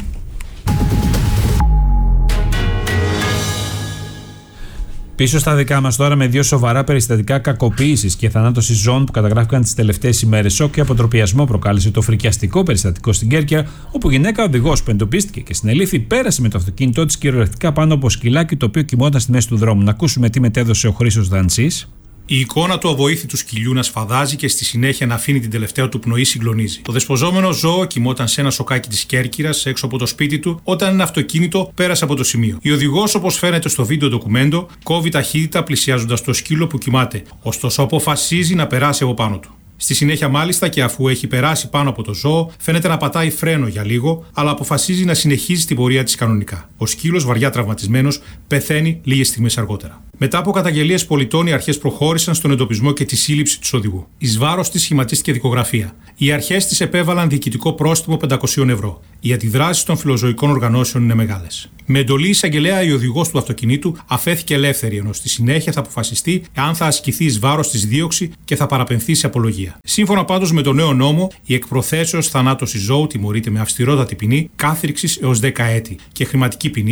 Πίσω στα δικά μας τώρα, με δύο σοβαρά περιστατικά κακοποίησης και θανάτωσης ζώων που καταγράφηκαν τις τελευταίες ημέρες. Σοκ και αποτροπιασμό προκάλεσε το φρικιαστικό περιστατικό στην Κέρκυρα, όπου γυναίκα οδηγός που εντοπίστηκε και συνελήφθη πέρασε με το αυτοκίνητό της κυριολεκτικά πάνω από σκυλάκι το οποίο κοιμόταν στη μέση του δρόμου. Να ακούσουμε τι μετέδωσε ο Χρήστος Δανσής. Η εικόνα του αβοήθητου σκυλιού να σφαδάζει και στη συνέχεια να αφήνει την τελευταία του πνοή συγκλονίζει. Το δεσποζόμενο ζώο κοιμόταν σε ένα σοκάκι της Κέρκυρας έξω από το σπίτι του όταν ένα αυτοκίνητο πέρασε από το σημείο. Η οδηγός, όπως φαίνεται στο βίντεο ντοκουμέντο, κόβει ταχύτητα πλησιάζοντας το σκύλο που κοιμάται, ωστόσο αποφασίζει να περάσει από πάνω του. Στη συνέχεια, μάλιστα, και αφού έχει περάσει πάνω από το ζώο, φαίνεται να πατάει φρένο για λίγο, αλλά αποφασίζει να συνεχίζει την πορεία της κανονικά. Ο σκύλος, βαριά τραυματισμένος, πεθαίνει λίγες στιγμές αργότερα. Μετά από καταγγελίες πολιτών, οι αρχές προχώρησαν στον εντοπισμό και τη σύλληψη του οδηγού. Εις βάρος της σχηματίστηκε δικογραφία. Οι αρχές της επέβαλαν διοικητικό πρόστιμο 500 ευρώ. Οι αντιδράσεις των φιλοζωικών οργανώσεων είναι μεγάλες. Με εντολή εισαγγελέα, η οδηγός του αυτοκινήτου αφέθηκε ελεύθερη, ενώ στη συνέχεια θα αποφασιστεί αν θα ασκηθεί εις βάρος της δίωξη και θα παραπεμφθεί σε απολογία. Σύμφωνα πάντως με τον νέο νόμο, η εκ προθέσεως θανάτωση ζώου τιμωρείται με αυστηρότατη ποινή κάθριξης έως 10 έτη και χρηματική ποινή